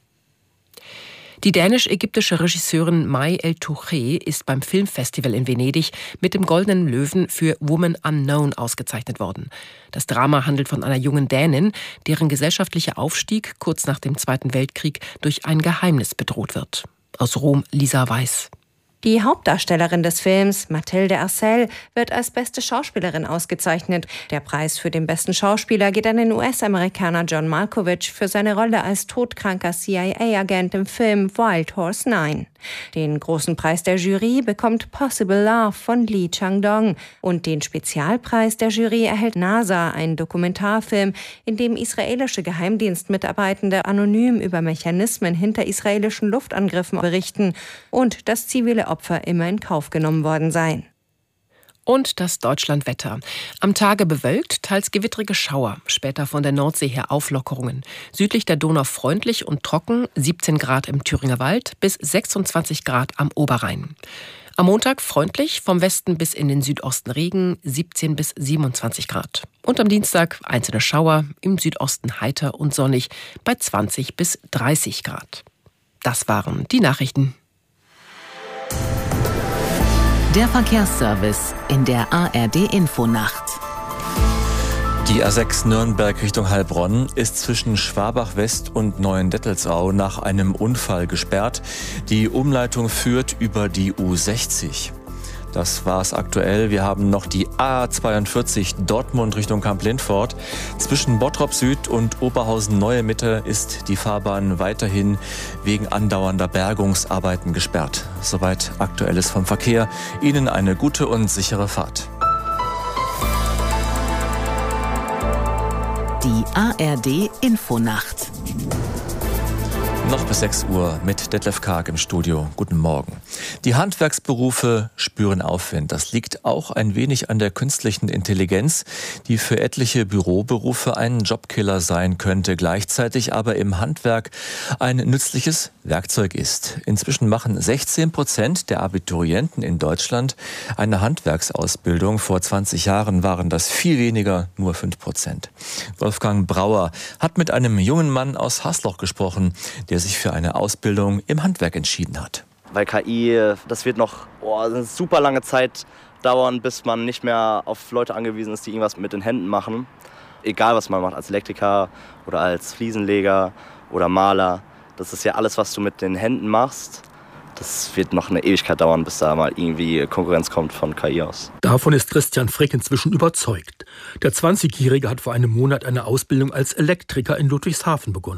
Die dänisch-ägyptische Regisseurin Mai El-Touché ist beim Filmfestival in Venedig mit dem Goldenen Löwen für Woman Unknown ausgezeichnet worden. Das Drama handelt von einer jungen Dänin, deren gesellschaftlicher Aufstieg kurz nach dem Zweiten Weltkrieg durch ein Geheimnis bedroht wird. Aus Rom, Lisa Weiß. Die Hauptdarstellerin des Films, Mathilde Arcel, wird als beste Schauspielerin ausgezeichnet. Der Preis für den besten Schauspieler geht an den U S-Amerikaner John Malkovich für seine Rolle als todkranker C I A-Agent im Film Wild Horse neun. Den großen Preis der Jury bekommt Possible Love von Lee Chang-dong. Und den Spezialpreis der Jury erhält NASA, ein Dokumentarfilm, in dem israelische Geheimdienstmitarbeitende anonym über Mechanismen hinter israelischen Luftangriffen berichten und das zivile Opfer immer in Kauf genommen worden seien. Und das Deutschlandwetter. Am Tage bewölkt, teils gewittrige Schauer. Später von der Nordsee her Auflockerungen. Südlich der Donau freundlich und trocken, siebzehn Grad im Thüringer Wald bis sechsundzwanzig Grad am Oberrhein. Am Montag freundlich, vom Westen bis in den Südosten Regen, siebzehn bis siebenundzwanzig Grad. Und am Dienstag einzelne Schauer, im Südosten heiter und sonnig bei zwanzig bis dreißig Grad. Das waren die Nachrichten. Der Verkehrsservice in der A R D Infonacht. Die A sechs Nürnberg Richtung Heilbronn ist zwischen Schwabach West und Neuendettelsau nach einem Unfall gesperrt. Die Umleitung führt über die U sechzig. Das war's aktuell. Wir haben noch die A zweiundvierzig Dortmund Richtung Kamp-Lindfort. Zwischen Bottrop Süd und Oberhausen Neue Mitte ist die Fahrbahn weiterhin wegen andauernder Bergungsarbeiten gesperrt. Soweit Aktuelles vom Verkehr. Ihnen eine gute und sichere Fahrt. Die A R D Infonacht. Noch bis sechs Uhr mit Detlef Karg im Studio. Guten Morgen. Die Handwerksberufe spüren Aufwind. Das liegt auch ein wenig an der künstlichen Intelligenz, die für etliche Büroberufe ein Jobkiller sein könnte, gleichzeitig aber im Handwerk ein nützliches Werkzeug ist. Inzwischen machen sechzehn Prozent der Abiturienten in Deutschland eine Handwerksausbildung. Vor zwanzig Jahren waren das viel weniger, nur fünf Prozent. Wolfgang Brauer hat mit einem jungen Mann aus Hasloch gesprochen, der sich für eine Ausbildung im Handwerk entschieden hat. Weil K I, das wird noch oh, eine super lange Zeit dauern, bis man nicht mehr auf Leute angewiesen ist, die irgendwas mit den Händen machen. Egal, was man macht, als Elektriker oder als Fliesenleger oder Maler. Das ist ja alles, was du mit den Händen machst. Das wird noch eine Ewigkeit dauern, bis da mal irgendwie Konkurrenz kommt von K I aus. Davon ist Christian Frick inzwischen überzeugt. Der zwanzigjährige hat vor einem Monat eine Ausbildung als Elektriker in Ludwigshafen begonnen.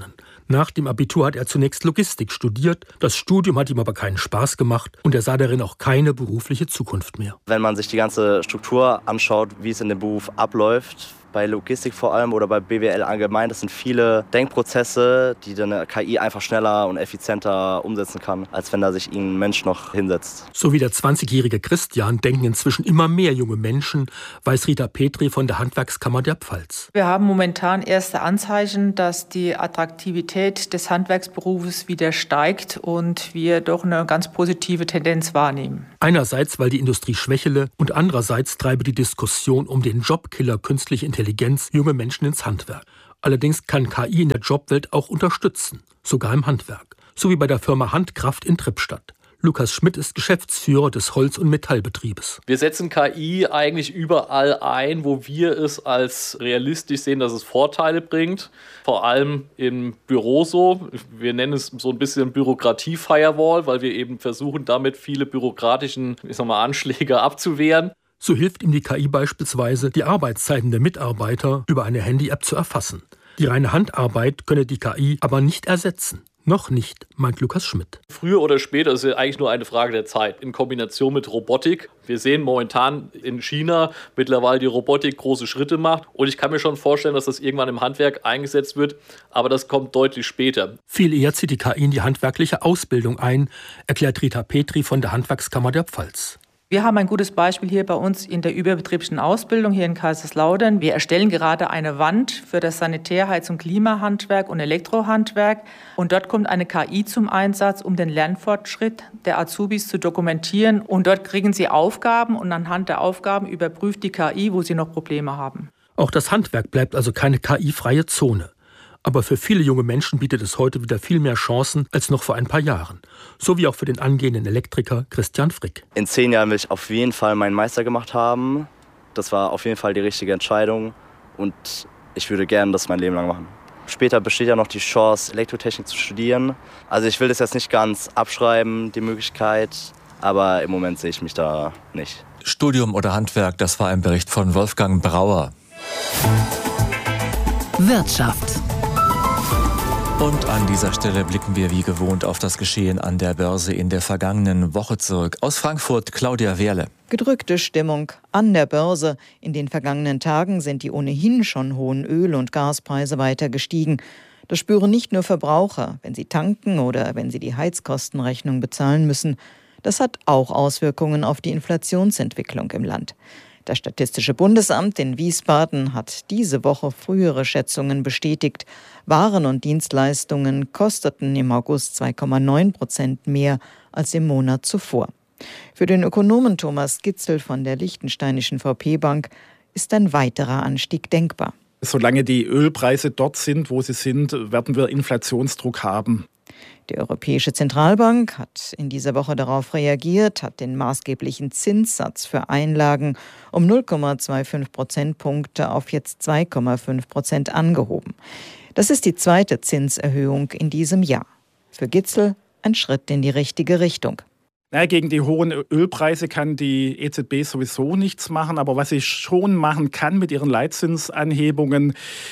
Nach dem Abitur hat er zunächst Logistik studiert. Das Studium hat ihm aber keinen Spaß gemacht und er sah darin auch keine berufliche Zukunft mehr. Wenn man sich die ganze Struktur anschaut, wie es in dem Beruf abläuft, bei Logistik vor allem oder bei B W L allgemein, das sind viele Denkprozesse, die dann eine K I einfach schneller und effizienter umsetzen kann, als wenn da sich ein Mensch noch hinsetzt. So wie der zwanzigjährige Christian denken inzwischen immer mehr junge Menschen, weiß Rita Petri von der Handwerkskammer der Pfalz. Wir haben momentan erste Anzeichen, dass die Attraktivität des Handwerksberufes wieder steigt und wir doch eine ganz positive Tendenz wahrnehmen. Einerseits, weil die Industrie schwächele und andererseits treibe die Diskussion um den Jobkiller künstliche Intelligenz junge Menschen ins Handwerk. Allerdings kann K I in der Jobwelt auch unterstützen, sogar im Handwerk. So wie bei der Firma Handkraft in Trippstadt. Lukas Schmidt ist Geschäftsführer des Holz- und Metallbetriebes. Wir setzen K I eigentlich überall ein, wo wir es als realistisch sehen, dass es Vorteile bringt. Vor allem im Büro so. Wir nennen es so ein bisschen Bürokratie-Firewall, weil wir eben versuchen, damit viele bürokratischen, ich sag mal, Anschläge abzuwehren. So hilft ihm die K I beispielsweise, die Arbeitszeiten der Mitarbeiter über eine Handy-App zu erfassen. Die reine Handarbeit könne die K I aber nicht ersetzen. Noch nicht, meint Lukas Schmidt. Früher oder später ist es eigentlich nur eine Frage der Zeit, in Kombination mit Robotik. Wir sehen momentan in China mittlerweile die Robotik große Schritte macht. Und ich kann mir schon vorstellen, dass das irgendwann im Handwerk eingesetzt wird, aber das kommt deutlich später. Viel eher zieht die K I in die handwerkliche Ausbildung ein, erklärt Rita Petri von der Handwerkskammer der Pfalz. Wir haben ein gutes Beispiel hier bei uns in der überbetrieblichen Ausbildung hier in Kaiserslautern. Wir erstellen gerade eine Wand für das Sanitär-, Heiz- und Klimahandwerk und Elektrohandwerk. Und dort kommt eine K I zum Einsatz, um den Lernfortschritt der Azubis zu dokumentieren. Und dort kriegen sie Aufgaben und anhand der Aufgaben überprüft die K I, wo sie noch Probleme haben. Auch das Handwerk bleibt also keine K I-freie Zone. Aber für viele junge Menschen bietet es heute wieder viel mehr Chancen als noch vor ein paar Jahren. So wie auch für den angehenden Elektriker Christian Frick. In zehn Jahren will ich auf jeden Fall meinen Meister gemacht haben. Das war auf jeden Fall die richtige Entscheidung und ich würde gerne das mein Leben lang machen. Später besteht ja noch die Chance, Elektrotechnik zu studieren. Also ich will das jetzt nicht ganz abschreiben, die Möglichkeit, aber im Moment sehe ich mich da nicht. Studium oder Handwerk, das war ein Bericht von Wolfgang Brauer. Wirtschaft. Und an dieser Stelle blicken wir wie gewohnt auf das Geschehen an der Börse in der vergangenen Woche zurück. Aus Frankfurt, Claudia Wehrle. Gedrückte Stimmung an der Börse. In den vergangenen Tagen sind die ohnehin schon hohen Öl- und Gaspreise weiter gestiegen. Das spüren nicht nur Verbraucher, wenn sie tanken oder wenn sie die Heizkostenrechnung bezahlen müssen. Das hat auch Auswirkungen auf die Inflationsentwicklung im Land. Das Statistische Bundesamt in Wiesbaden hat diese Woche frühere Schätzungen bestätigt. Waren und Dienstleistungen kosteten im August zwei Komma neun Prozent mehr als im Monat zuvor. Für den Ökonomen Thomas Gitzel von der Liechtensteinischen V P-Bank ist ein weiterer Anstieg denkbar. Solange die Ölpreise dort sind, wo sie sind, werden wir Inflationsdruck haben. Die Europäische Zentralbank hat in dieser Woche darauf reagiert, hat den maßgeblichen Zinssatz für Einlagen um null Komma fünfundzwanzig Prozentpunkte auf jetzt zwei Komma fünf Prozent angehoben. Das ist die zweite Zinserhöhung in diesem Jahr. Für Gitzel ein Schritt in die richtige Richtung. Ja, gegen die hohen Ölpreise kann die E Z B sowieso nichts machen, aber was sie schon machen kann mit ihren Leitzinsanhebungen,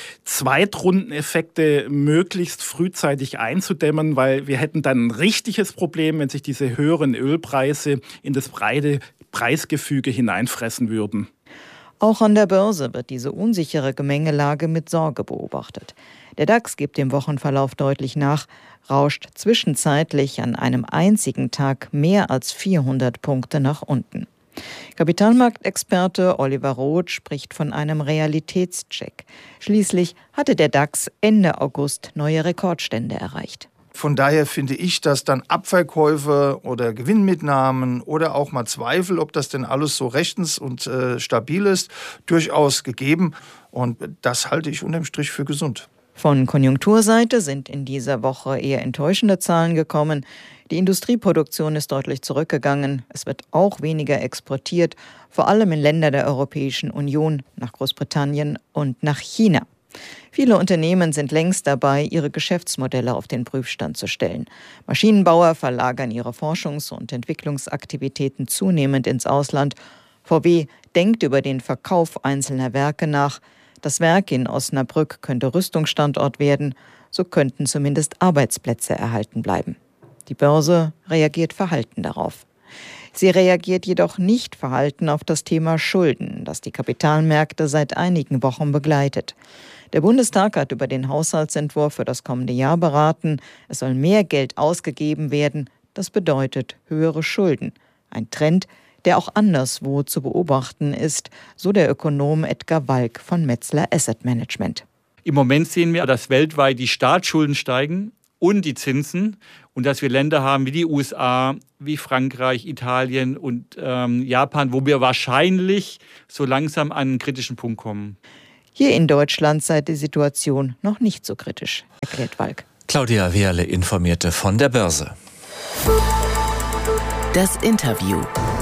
Zweitrundeneffekte möglichst frühzeitig einzudämmen, weil wir hätten dann ein richtiges Problem, wenn sich diese höheren Ölpreise in das breite Preisgefüge hineinfressen würden. Auch an der Börse wird diese unsichere Gemengelage mit Sorge beobachtet. Der DAX gibt im Wochenverlauf deutlich nach, rauscht zwischenzeitlich an einem einzigen Tag mehr als vierhundert Punkte nach unten. Kapitalmarktexperte Oliver Roth spricht von einem Realitätscheck. Schließlich hatte der DAX Ende August neue Rekordstände erreicht. Von daher finde ich, dass dann Abverkäufe oder Gewinnmitnahmen oder auch mal Zweifel, ob das denn alles so rechtens und äh, stabil ist, durchaus gegeben. Und das halte ich unterm Strich für gesund. Von Konjunkturseite sind in dieser Woche eher enttäuschende Zahlen gekommen. Die Industrieproduktion ist deutlich zurückgegangen. Es wird auch weniger exportiert, vor allem in Länder der Europäischen Union, nach Großbritannien und nach China. Viele Unternehmen sind längst dabei, ihre Geschäftsmodelle auf den Prüfstand zu stellen. Maschinenbauer verlagern ihre Forschungs- und Entwicklungsaktivitäten zunehmend ins Ausland. V W denkt über den Verkauf einzelner Werke nach. Das Werk in Osnabrück könnte Rüstungsstandort werden. So könnten zumindest Arbeitsplätze erhalten bleiben. Die Börse reagiert verhalten darauf. Sie reagiert jedoch nicht verhalten auf das Thema Schulden, das die Kapitalmärkte seit einigen Wochen begleitet. Der Bundestag hat über den Haushaltsentwurf für das kommende Jahr beraten. Es soll mehr Geld ausgegeben werden. Das bedeutet höhere Schulden. Ein Trend, der auch anderswo zu beobachten ist, so der Ökonom Edgar Walk von Metzler Asset Management. Im Moment sehen wir, dass weltweit die Staatsschulden steigen und die Zinsen und dass wir Länder haben wie die U S A, wie Frankreich, Italien und ähm, Japan, wo wir wahrscheinlich so langsam an einen kritischen Punkt kommen. Hier in Deutschland sei die Situation noch nicht so kritisch, erklärt Walk. Claudia Wehrle informierte von der Börse. Das Interview.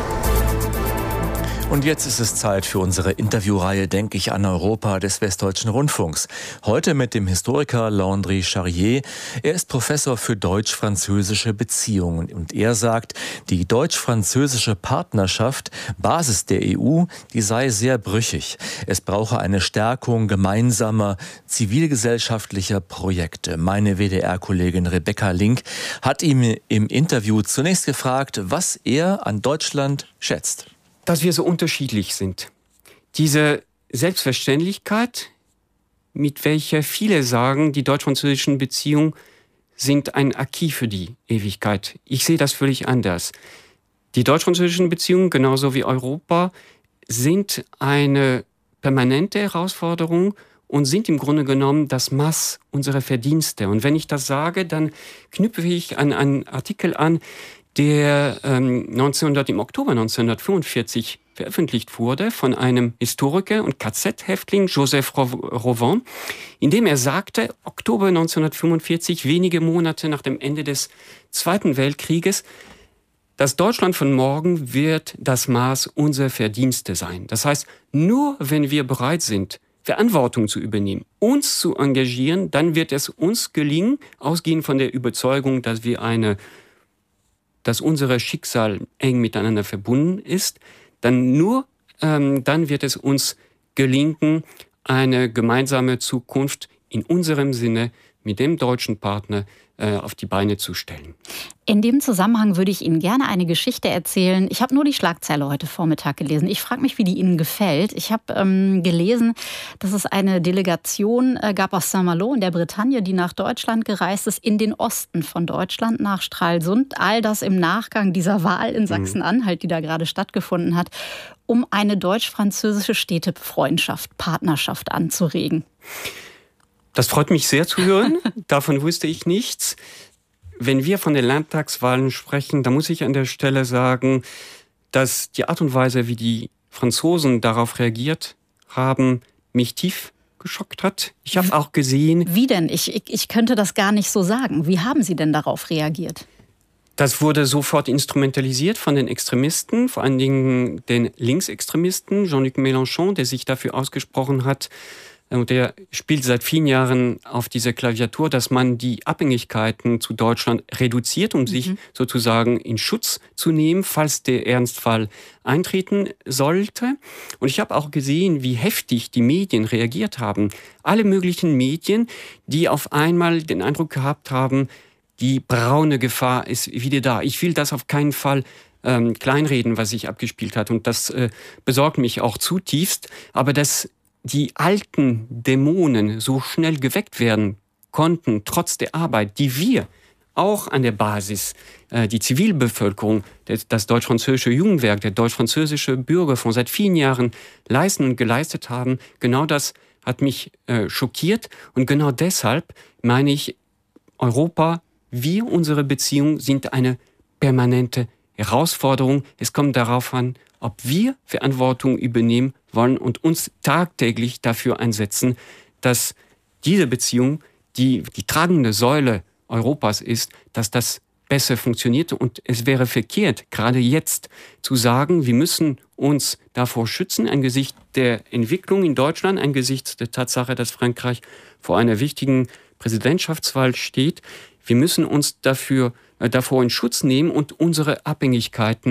Und jetzt ist es Zeit für unsere Interviewreihe Denke ich an Europa des Westdeutschen Rundfunks. Heute mit dem Historiker Landry Charrier. Er ist Professor für deutsch-französische Beziehungen und er sagt, die deutsch-französische Partnerschaft, Basis der E U, die sei sehr brüchig. Es brauche eine Stärkung gemeinsamer zivilgesellschaftlicher Projekte. Meine W D R-Kollegin Rebecca Link hat ihm im Interview zunächst gefragt, was er an Deutschland schätzt. Dass wir so unterschiedlich sind. Diese Selbstverständlichkeit, mit welcher viele sagen, die deutsch-französischen Beziehungen sind ein Acquis für die Ewigkeit. Ich sehe das völlig anders. Die deutsch-französischen Beziehungen, genauso wie Europa, sind eine permanente Herausforderung und sind im Grunde genommen das Maß unserer Verdienste. Und wenn ich das sage, dann knüpfe ich an einen Artikel an, der ähm, neunzehnhundert, im Oktober neunzehnhundertfünfundvierzig veröffentlicht wurde von einem Historiker und K Z-Häftling, Joseph Rowan, in dem er sagte, Oktober neunzehnhundertfünfundvierzig, wenige Monate nach dem Ende des Zweiten Weltkrieges, das Deutschland von morgen wird das Maß unserer Verdienste sein. Das heißt, nur wenn wir bereit sind, Verantwortung zu übernehmen, uns zu engagieren, dann wird es uns gelingen, ausgehend von der Überzeugung, dass wir eine dass unser Schicksal eng miteinander verbunden ist, dann nur ähm, dann wird es uns gelingen, eine gemeinsame Zukunft in unserem Sinne mit dem deutschen Partner äh, auf die Beine zu stellen. In dem Zusammenhang würde ich Ihnen gerne eine Geschichte erzählen. Ich habe nur die Schlagzeile heute Vormittag gelesen. Ich frage mich, wie die Ihnen gefällt. Ich habe ähm, gelesen, dass es eine Delegation äh, gab aus Saint-Malo in der Bretagne, die nach Deutschland gereist ist, in den Osten von Deutschland, nach Stralsund. All das im Nachgang dieser Wahl in Sachsen-Anhalt, die da gerade stattgefunden hat, um eine deutsch-französische Städtefreundschaft, Partnerschaft anzuregen. Das freut mich sehr zu hören. Davon wusste ich nichts. Wenn wir von den Landtagswahlen sprechen, dann muss ich an der Stelle sagen, dass die Art und Weise, wie die Franzosen darauf reagiert haben, mich tief geschockt hat. Ich habe auch gesehen... Wie denn? Ich, ich, ich könnte das gar nicht so sagen. Wie haben Sie denn darauf reagiert? Das wurde sofort instrumentalisiert von den Extremisten, vor allen Dingen den Linksextremisten, Jean-Luc Mélenchon, der sich dafür ausgesprochen hat, und der spielt seit vielen Jahren auf dieser Klaviatur, dass man die Abhängigkeiten zu Deutschland reduziert, um mhm. sich sozusagen in Schutz zu nehmen, falls der Ernstfall eintreten sollte. Und ich habe auch gesehen, wie heftig die Medien reagiert haben. Alle möglichen Medien, die auf einmal den Eindruck gehabt haben, die braune Gefahr ist wieder da. Ich will das auf keinen Fall ähm, kleinreden, was sich abgespielt hat. Und das äh, besorgt mich auch zutiefst. Aber das die alten Dämonen so schnell geweckt werden konnten, trotz der Arbeit, die wir auch an der Basis, äh, die Zivilbevölkerung, das, das deutsch-französische Jugendwerk, der deutsch-französische Bürgerfonds seit vielen Jahren leisten und geleistet haben, genau das hat mich äh, schockiert. Und genau deshalb meine ich, Europa, wir, unsere Beziehungen sind eine permanente Herausforderung. Es kommt darauf an, ob wir Verantwortung übernehmen wollen und uns tagtäglich dafür einsetzen, dass diese Beziehung, die die tragende Säule Europas ist, dass das besser funktioniert. Und es wäre verkehrt, gerade jetzt zu sagen, wir müssen uns davor schützen, angesichts der Entwicklung in Deutschland, angesichts der Tatsache, dass Frankreich vor einer wichtigen Präsidentschaftswahl steht. Wir müssen uns dafür, äh, davor in Schutz nehmen und unsere Abhängigkeiten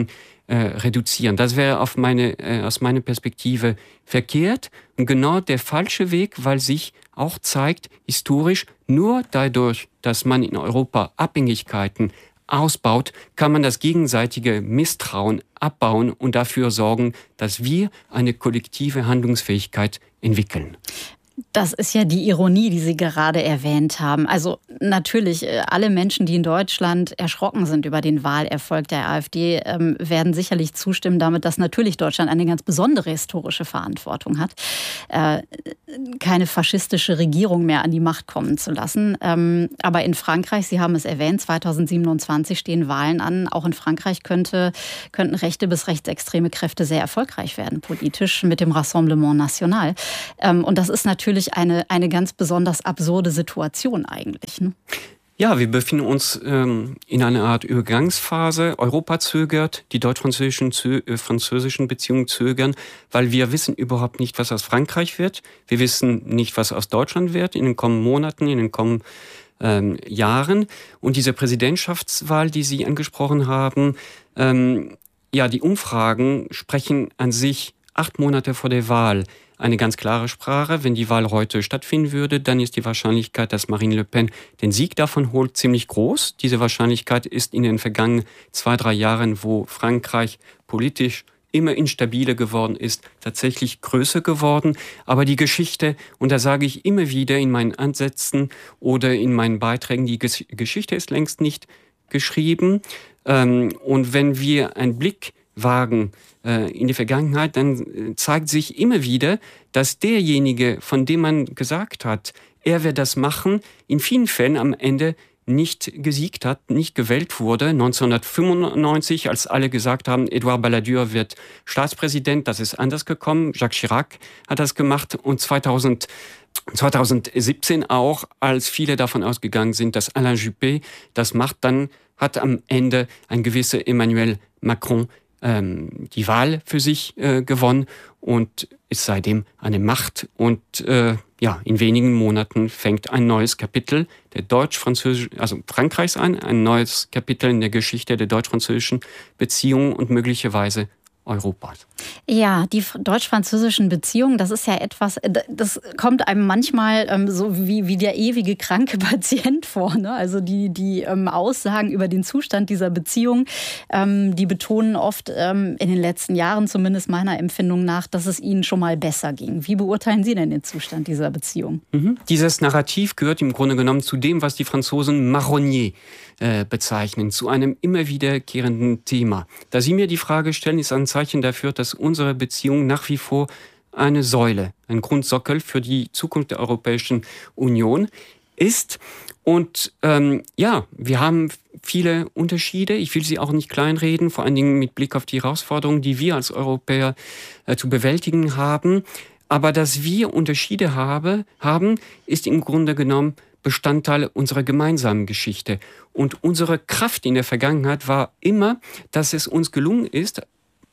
äh, reduzieren. Das wäre auf meine, äh, aus meiner Perspektive verkehrt und genau der falsche Weg, weil sich auch zeigt, historisch, nur dadurch, dass man in Europa Abhängigkeiten ausbaut, kann man das gegenseitige Misstrauen abbauen und dafür sorgen, dass wir eine kollektive Handlungsfähigkeit entwickeln. Das ist ja die Ironie, die Sie gerade erwähnt haben. Also natürlich, alle Menschen, die in Deutschland erschrocken sind über den Wahlerfolg der AfD, ähm, werden sicherlich zustimmen damit, dass natürlich Deutschland eine ganz besondere historische Verantwortung hat, äh, keine faschistische Regierung mehr an die Macht kommen zu lassen. Ähm, aber in Frankreich, Sie haben es erwähnt, zweitausendsiebenundzwanzig stehen Wahlen an. Auch in Frankreich könnte, könnten rechte bis rechtsextreme Kräfte sehr erfolgreich werden, politisch, mit dem Rassemblement National. Ähm, und das ist natürlich eine, eine ganz besonders absurde Situation eigentlich. Ne? Ja, wir befinden uns ähm, in einer Art Übergangsphase. Europa zögert, die deutsch-französischen zö- äh, französischen Beziehungen zögern, weil wir wissen überhaupt nicht, was aus Frankreich wird. Wir wissen nicht, was aus Deutschland wird in den kommenden Monaten, in den kommenden ähm, Jahren. Und diese Präsidentschaftswahl, die Sie angesprochen haben, ähm, ja, die Umfragen sprechen an sich acht Monate vor der Wahl eine ganz klare Sprache. Wenn die Wahl heute stattfinden würde, dann ist die Wahrscheinlichkeit, dass Marine Le Pen den Sieg davon holt, ziemlich groß. Diese Wahrscheinlichkeit ist in den vergangenen zwei, drei Jahren, wo Frankreich politisch immer instabiler geworden ist, tatsächlich größer geworden. Aber die Geschichte, und da sage ich immer wieder in meinen Ansätzen oder in meinen Beiträgen, die Ges- Geschichte ist längst nicht geschrieben. Ähm, und wenn wir einen Blick wagen äh, in die Vergangenheit, dann äh, zeigt sich immer wieder, dass derjenige, von dem man gesagt hat, er wird das machen, in vielen Fällen am Ende nicht gesiegt hat, nicht gewählt wurde. neunzehnhundertfünfundneunzig, als alle gesagt haben, Edouard Balladur wird Staatspräsident, das ist anders gekommen. Jacques Chirac hat das gemacht und zweitausend, zweitausendsiebzehn auch, als viele davon ausgegangen sind, dass Alain Juppé das macht, dann hat am Ende ein gewisser Emmanuel Macron ähm, die Wahl für sich äh, gewonnen und ist seitdem eine Macht. Und äh, ja, in wenigen Monaten fängt ein neues Kapitel der deutsch-französischen, also Frankreichs an, ein neues Kapitel in der Geschichte der deutsch-französischen Beziehungen und möglicherweise Europas. Ja, die deutsch-französischen Beziehungen, das ist ja etwas, das kommt einem manchmal ähm, so wie, wie der ewige kranke Patient vor. Ne? Also die, die ähm, Aussagen über den Zustand dieser Beziehung, ähm, die betonen oft ähm, in den letzten Jahren, zumindest meiner Empfindung nach, dass es ihnen schon mal besser ging. Wie beurteilen Sie denn den Zustand dieser Beziehung? Mhm. Dieses Narrativ gehört im Grunde genommen zu dem, was die Franzosen Marronnier äh, bezeichnen, zu einem immer wiederkehrenden Thema. Da Sie mir die Frage stellen, ist ein Zeichen dafür, dass unsere Beziehung nach wie vor eine Säule, ein Grundsockel für die Zukunft der Europäischen Union ist. Und ähm, ja, wir haben viele Unterschiede. Ich will sie auch nicht kleinreden, vor allen Dingen mit Blick auf die Herausforderungen, die wir als Europäer äh, zu bewältigen haben. Aber dass wir Unterschiede habe, haben, ist im Grunde genommen Bestandteil unserer gemeinsamen Geschichte. Und unsere Kraft in der Vergangenheit war immer, dass es uns gelungen ist,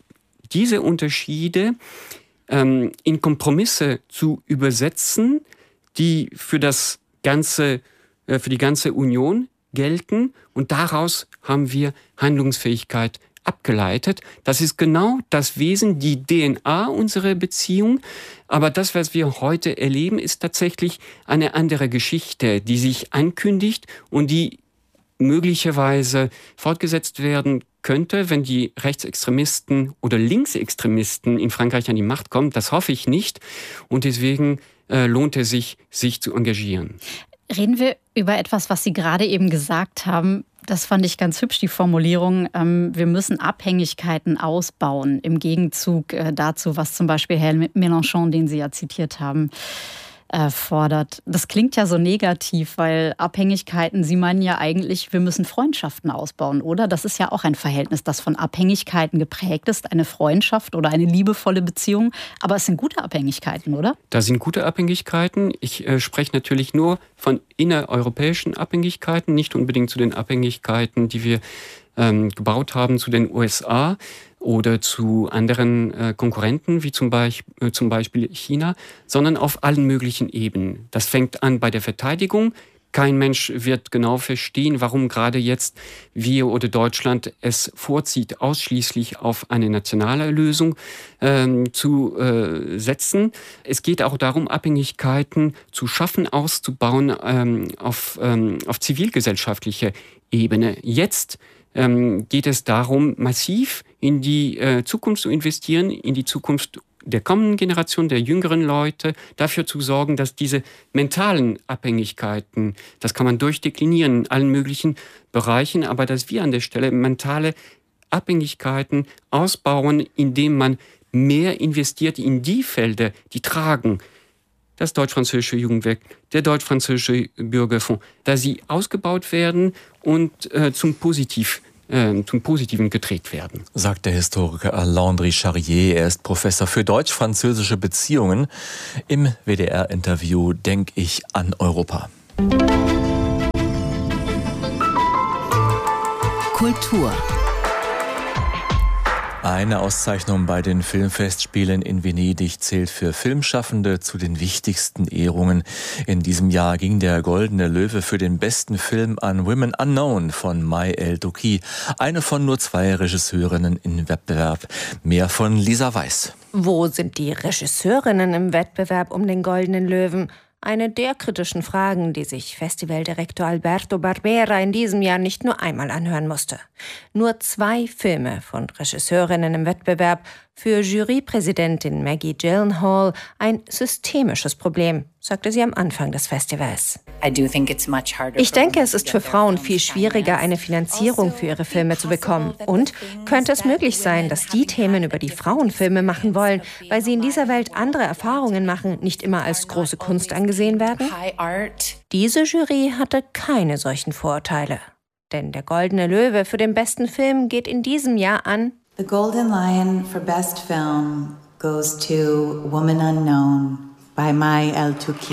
diese Unterschiede ähm, in Kompromisse zu übersetzen, die für das ganze, äh, für die ganze Union gelten. Und daraus haben wir Handlungsfähigkeit abgeleitet. Das ist genau das Wesen, die D N A unserer Beziehung. Aber das, was wir heute erleben, ist tatsächlich eine andere Geschichte, die sich ankündigt und die möglicherweise fortgesetzt werden könnte, wenn die Rechtsextremisten oder Linksextremisten in Frankreich an die Macht kommen. Das hoffe ich nicht. Und deswegen äh, lohnt es sich, sich zu engagieren. Reden wir über etwas, was Sie gerade eben gesagt haben. Das fand ich ganz hübsch, die Formulierung. Ähm, wir müssen Abhängigkeiten ausbauen, im Gegenzug äh, dazu, was zum Beispiel Herr Mélenchon, den Sie ja zitiert haben, äh, fordert. Das klingt ja so negativ, weil Abhängigkeiten, Sie meinen ja eigentlich, wir müssen Freundschaften ausbauen, oder? Das ist ja auch ein Verhältnis, das von Abhängigkeiten geprägt ist, eine Freundschaft oder eine liebevolle Beziehung. Aber es sind gute Abhängigkeiten, oder? Das sind gute Abhängigkeiten. Ich äh, spreche natürlich nur von innereuropäischen Abhängigkeiten, nicht unbedingt zu den Abhängigkeiten, die wir ähm, gebaut haben zu den U S A oder zu anderen äh, Konkurrenten, wie zum Beispiel, äh, zum Beispiel China, sondern auf allen möglichen Ebenen. Das fängt an bei der Verteidigung, Kein Mensch wird genau verstehen, warum gerade jetzt wir oder Deutschland es vorzieht, ausschließlich auf eine nationale Lösung ähm, zu äh, setzen. Es geht auch darum, Abhängigkeiten zu schaffen, auszubauen ähm, auf, ähm, auf zivilgesellschaftlicher Ebene. Jetzt ähm, geht es darum, massiv in die äh, Zukunft zu investieren, in die Zukunft der kommenden Generation, der jüngeren Leute, dafür zu sorgen, dass diese mentalen Abhängigkeiten, das kann man durchdeklinieren in allen möglichen Bereichen, aber dass wir an der Stelle mentale Abhängigkeiten ausbauen, indem man mehr investiert in die Felder, die tragen. Das deutsch-französische Jugendwerk, der deutsch-französische Bürgerfonds, da sie ausgebaut werden und äh, zum Positiv zum Positiven gedreht werden. Sagt der Historiker Landry Charrier. Er ist Professor für deutsch-französische Beziehungen. Im W D R-Interview Denk ich an Europa. Kultur. Eine Auszeichnung bei den Filmfestspielen in Venedig zählt für Filmschaffende zu den wichtigsten Ehrungen. In diesem Jahr ging der Goldene Löwe für den besten Film an Women Unknown von May El-Douki, eine von nur zwei Regisseurinnen im Wettbewerb. Mehr von Lisa Weiß. Wo sind die Regisseurinnen im Wettbewerb um den Goldenen Löwen? Eine der kritischen Fragen, die sich Festivaldirektor Alberto Barbera in diesem Jahr nicht nur einmal anhören musste. Nur zwei Filme von Regisseurinnen im Wettbewerb, für Jurypräsidentin Maggie Gyllenhaal ein systemisches Problem, sagte sie am Anfang des Festivals. Ich denke, es ist für Frauen viel schwieriger, eine Finanzierung für ihre Filme zu bekommen. Und könnte es möglich sein, dass die Themen, über die Frauen Filme machen wollen, weil sie in dieser Welt andere Erfahrungen machen, nicht immer als große Kunst angesehen werden? Diese Jury hatte keine solchen Vorurteile. Denn der Goldene Löwe für den besten Film geht in diesem Jahr an The Golden Lion for Best Film goes to Woman Unknown by May El-Douki.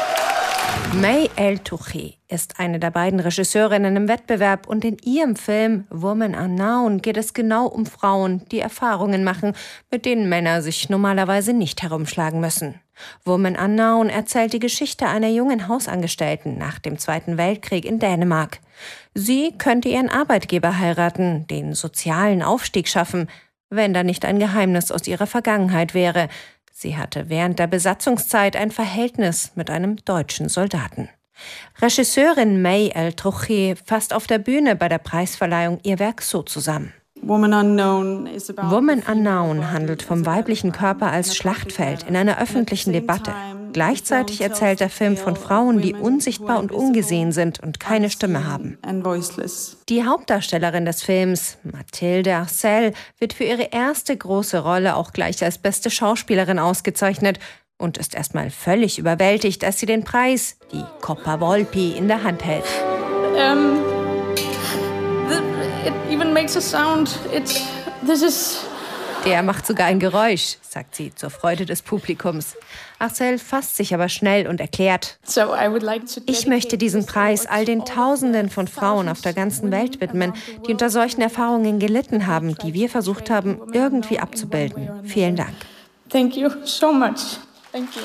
May El-Douki ist eine der beiden Regisseurinnen im Wettbewerb und in ihrem Film Woman Unknown geht es genau um Frauen, die Erfahrungen machen, mit denen Männer sich normalerweise nicht herumschlagen müssen. Woman Unknown erzählt die Geschichte einer jungen Hausangestellten nach dem Zweiten Weltkrieg in Dänemark. Sie könnte ihren Arbeitgeber heiraten, den sozialen Aufstieg schaffen, wenn da nicht ein Geheimnis aus ihrer Vergangenheit wäre. Sie hatte während der Besatzungszeit ein Verhältnis mit einem deutschen Soldaten. Regisseurin May El-Douki fasst auf der Bühne bei der Preisverleihung ihr Werk so zusammen. Woman Unknown is about Woman Unknown handelt vom weiblichen Körper als Schlachtfeld in einer öffentlichen Debatte. Gleichzeitig erzählt der Film von Frauen, die unsichtbar und ungesehen sind und keine Stimme haben. Die Hauptdarstellerin des Films, Mathilde Arcel, wird für ihre erste große Rolle auch gleich als beste Schauspielerin ausgezeichnet und ist erstmal völlig überwältigt, als sie den Preis, die Coppa Volpi, in der Hand hält. Um, the, it even makes a sound. It's, this is... Der macht sogar ein Geräusch, sagt sie zur Freude des Publikums. Arcel fasst sich aber schnell und erklärt: Ich möchte diesen Preis all den Tausenden von Frauen auf der ganzen Welt widmen, die unter solchen Erfahrungen gelitten haben, die wir versucht haben, irgendwie abzubilden. Vielen Dank. Thank you so much. Thank you.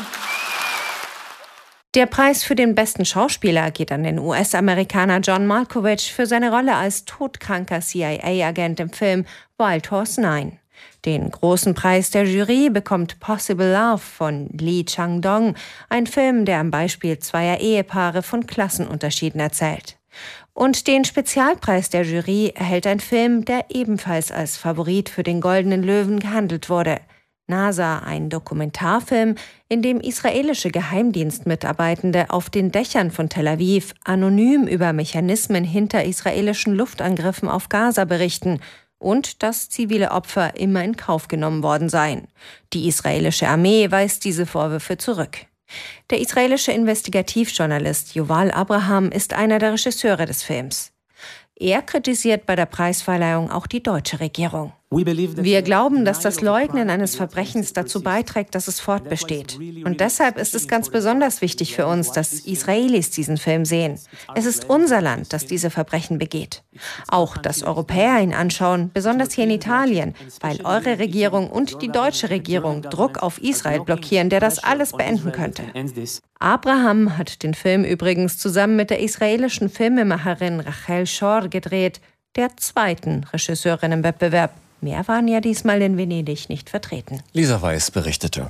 Der Preis für den besten Schauspieler geht an den U S-Amerikaner John Malkovich für seine Rolle als todkranker C I A-Agent im Film Wild Horse neun. Den großen Preis der Jury bekommt Possible Love von Lee Chang-dong, ein Film, der am Beispiel zweier Ehepaare von Klassenunterschieden erzählt. Und den Spezialpreis der Jury erhält ein Film, der ebenfalls als Favorit für den Goldenen Löwen gehandelt wurde. NASA, ein Dokumentarfilm, in dem israelische Geheimdienstmitarbeitende auf den Dächern von Tel Aviv anonym über Mechanismen hinter israelischen Luftangriffen auf Gaza berichten und dass zivile Opfer immer in Kauf genommen worden seien. Die israelische Armee weist diese Vorwürfe zurück. Der israelische Investigativjournalist Yuval Abraham ist einer der Regisseure des Films. Er kritisiert bei der Preisverleihung auch die deutsche Regierung. Wir glauben, dass das Leugnen eines Verbrechens dazu beiträgt, dass es fortbesteht. Und deshalb ist es ganz besonders wichtig für uns, dass Israelis diesen Film sehen. Es ist unser Land, das diese Verbrechen begeht. Auch, dass Europäer ihn anschauen, besonders hier in Italien, weil eure Regierung und die deutsche Regierung Druck auf Israel blockieren, der das alles beenden könnte. Abraham hat den Film übrigens zusammen mit der israelischen Filmemacherin Rachel Shor gedreht, der zweiten Regisseurin im Wettbewerb. Mehr waren ja diesmal in Venedig nicht vertreten. Lisa Weiß berichtete.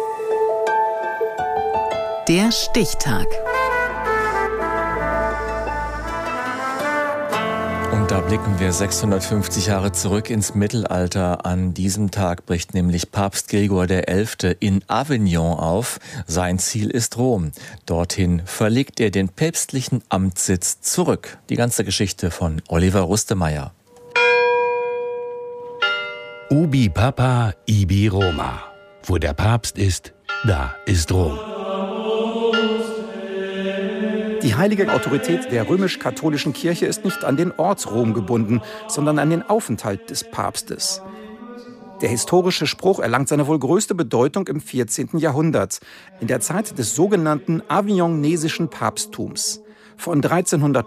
Der Stichtag. Und da blicken wir sechshundertfünfzig Jahre zurück ins Mittelalter. An diesem Tag bricht nämlich Papst Gregor der Elfte in Avignon auf. Sein Ziel ist Rom. Dorthin verlegt er den päpstlichen Amtssitz zurück. Die ganze Geschichte von Oliver Rustemeyer. Ubi Papa, ibi Roma. Wo der Papst ist, da ist Rom. Die heilige Autorität der römisch-katholischen Kirche ist nicht an den Ort Rom gebunden, sondern an den Aufenthalt des Papstes. Der historische Spruch erlangt seine wohl größte Bedeutung im vierzehnten Jahrhundert, in der Zeit des sogenannten avignonesischen Papsttums. Von dreizehnhundert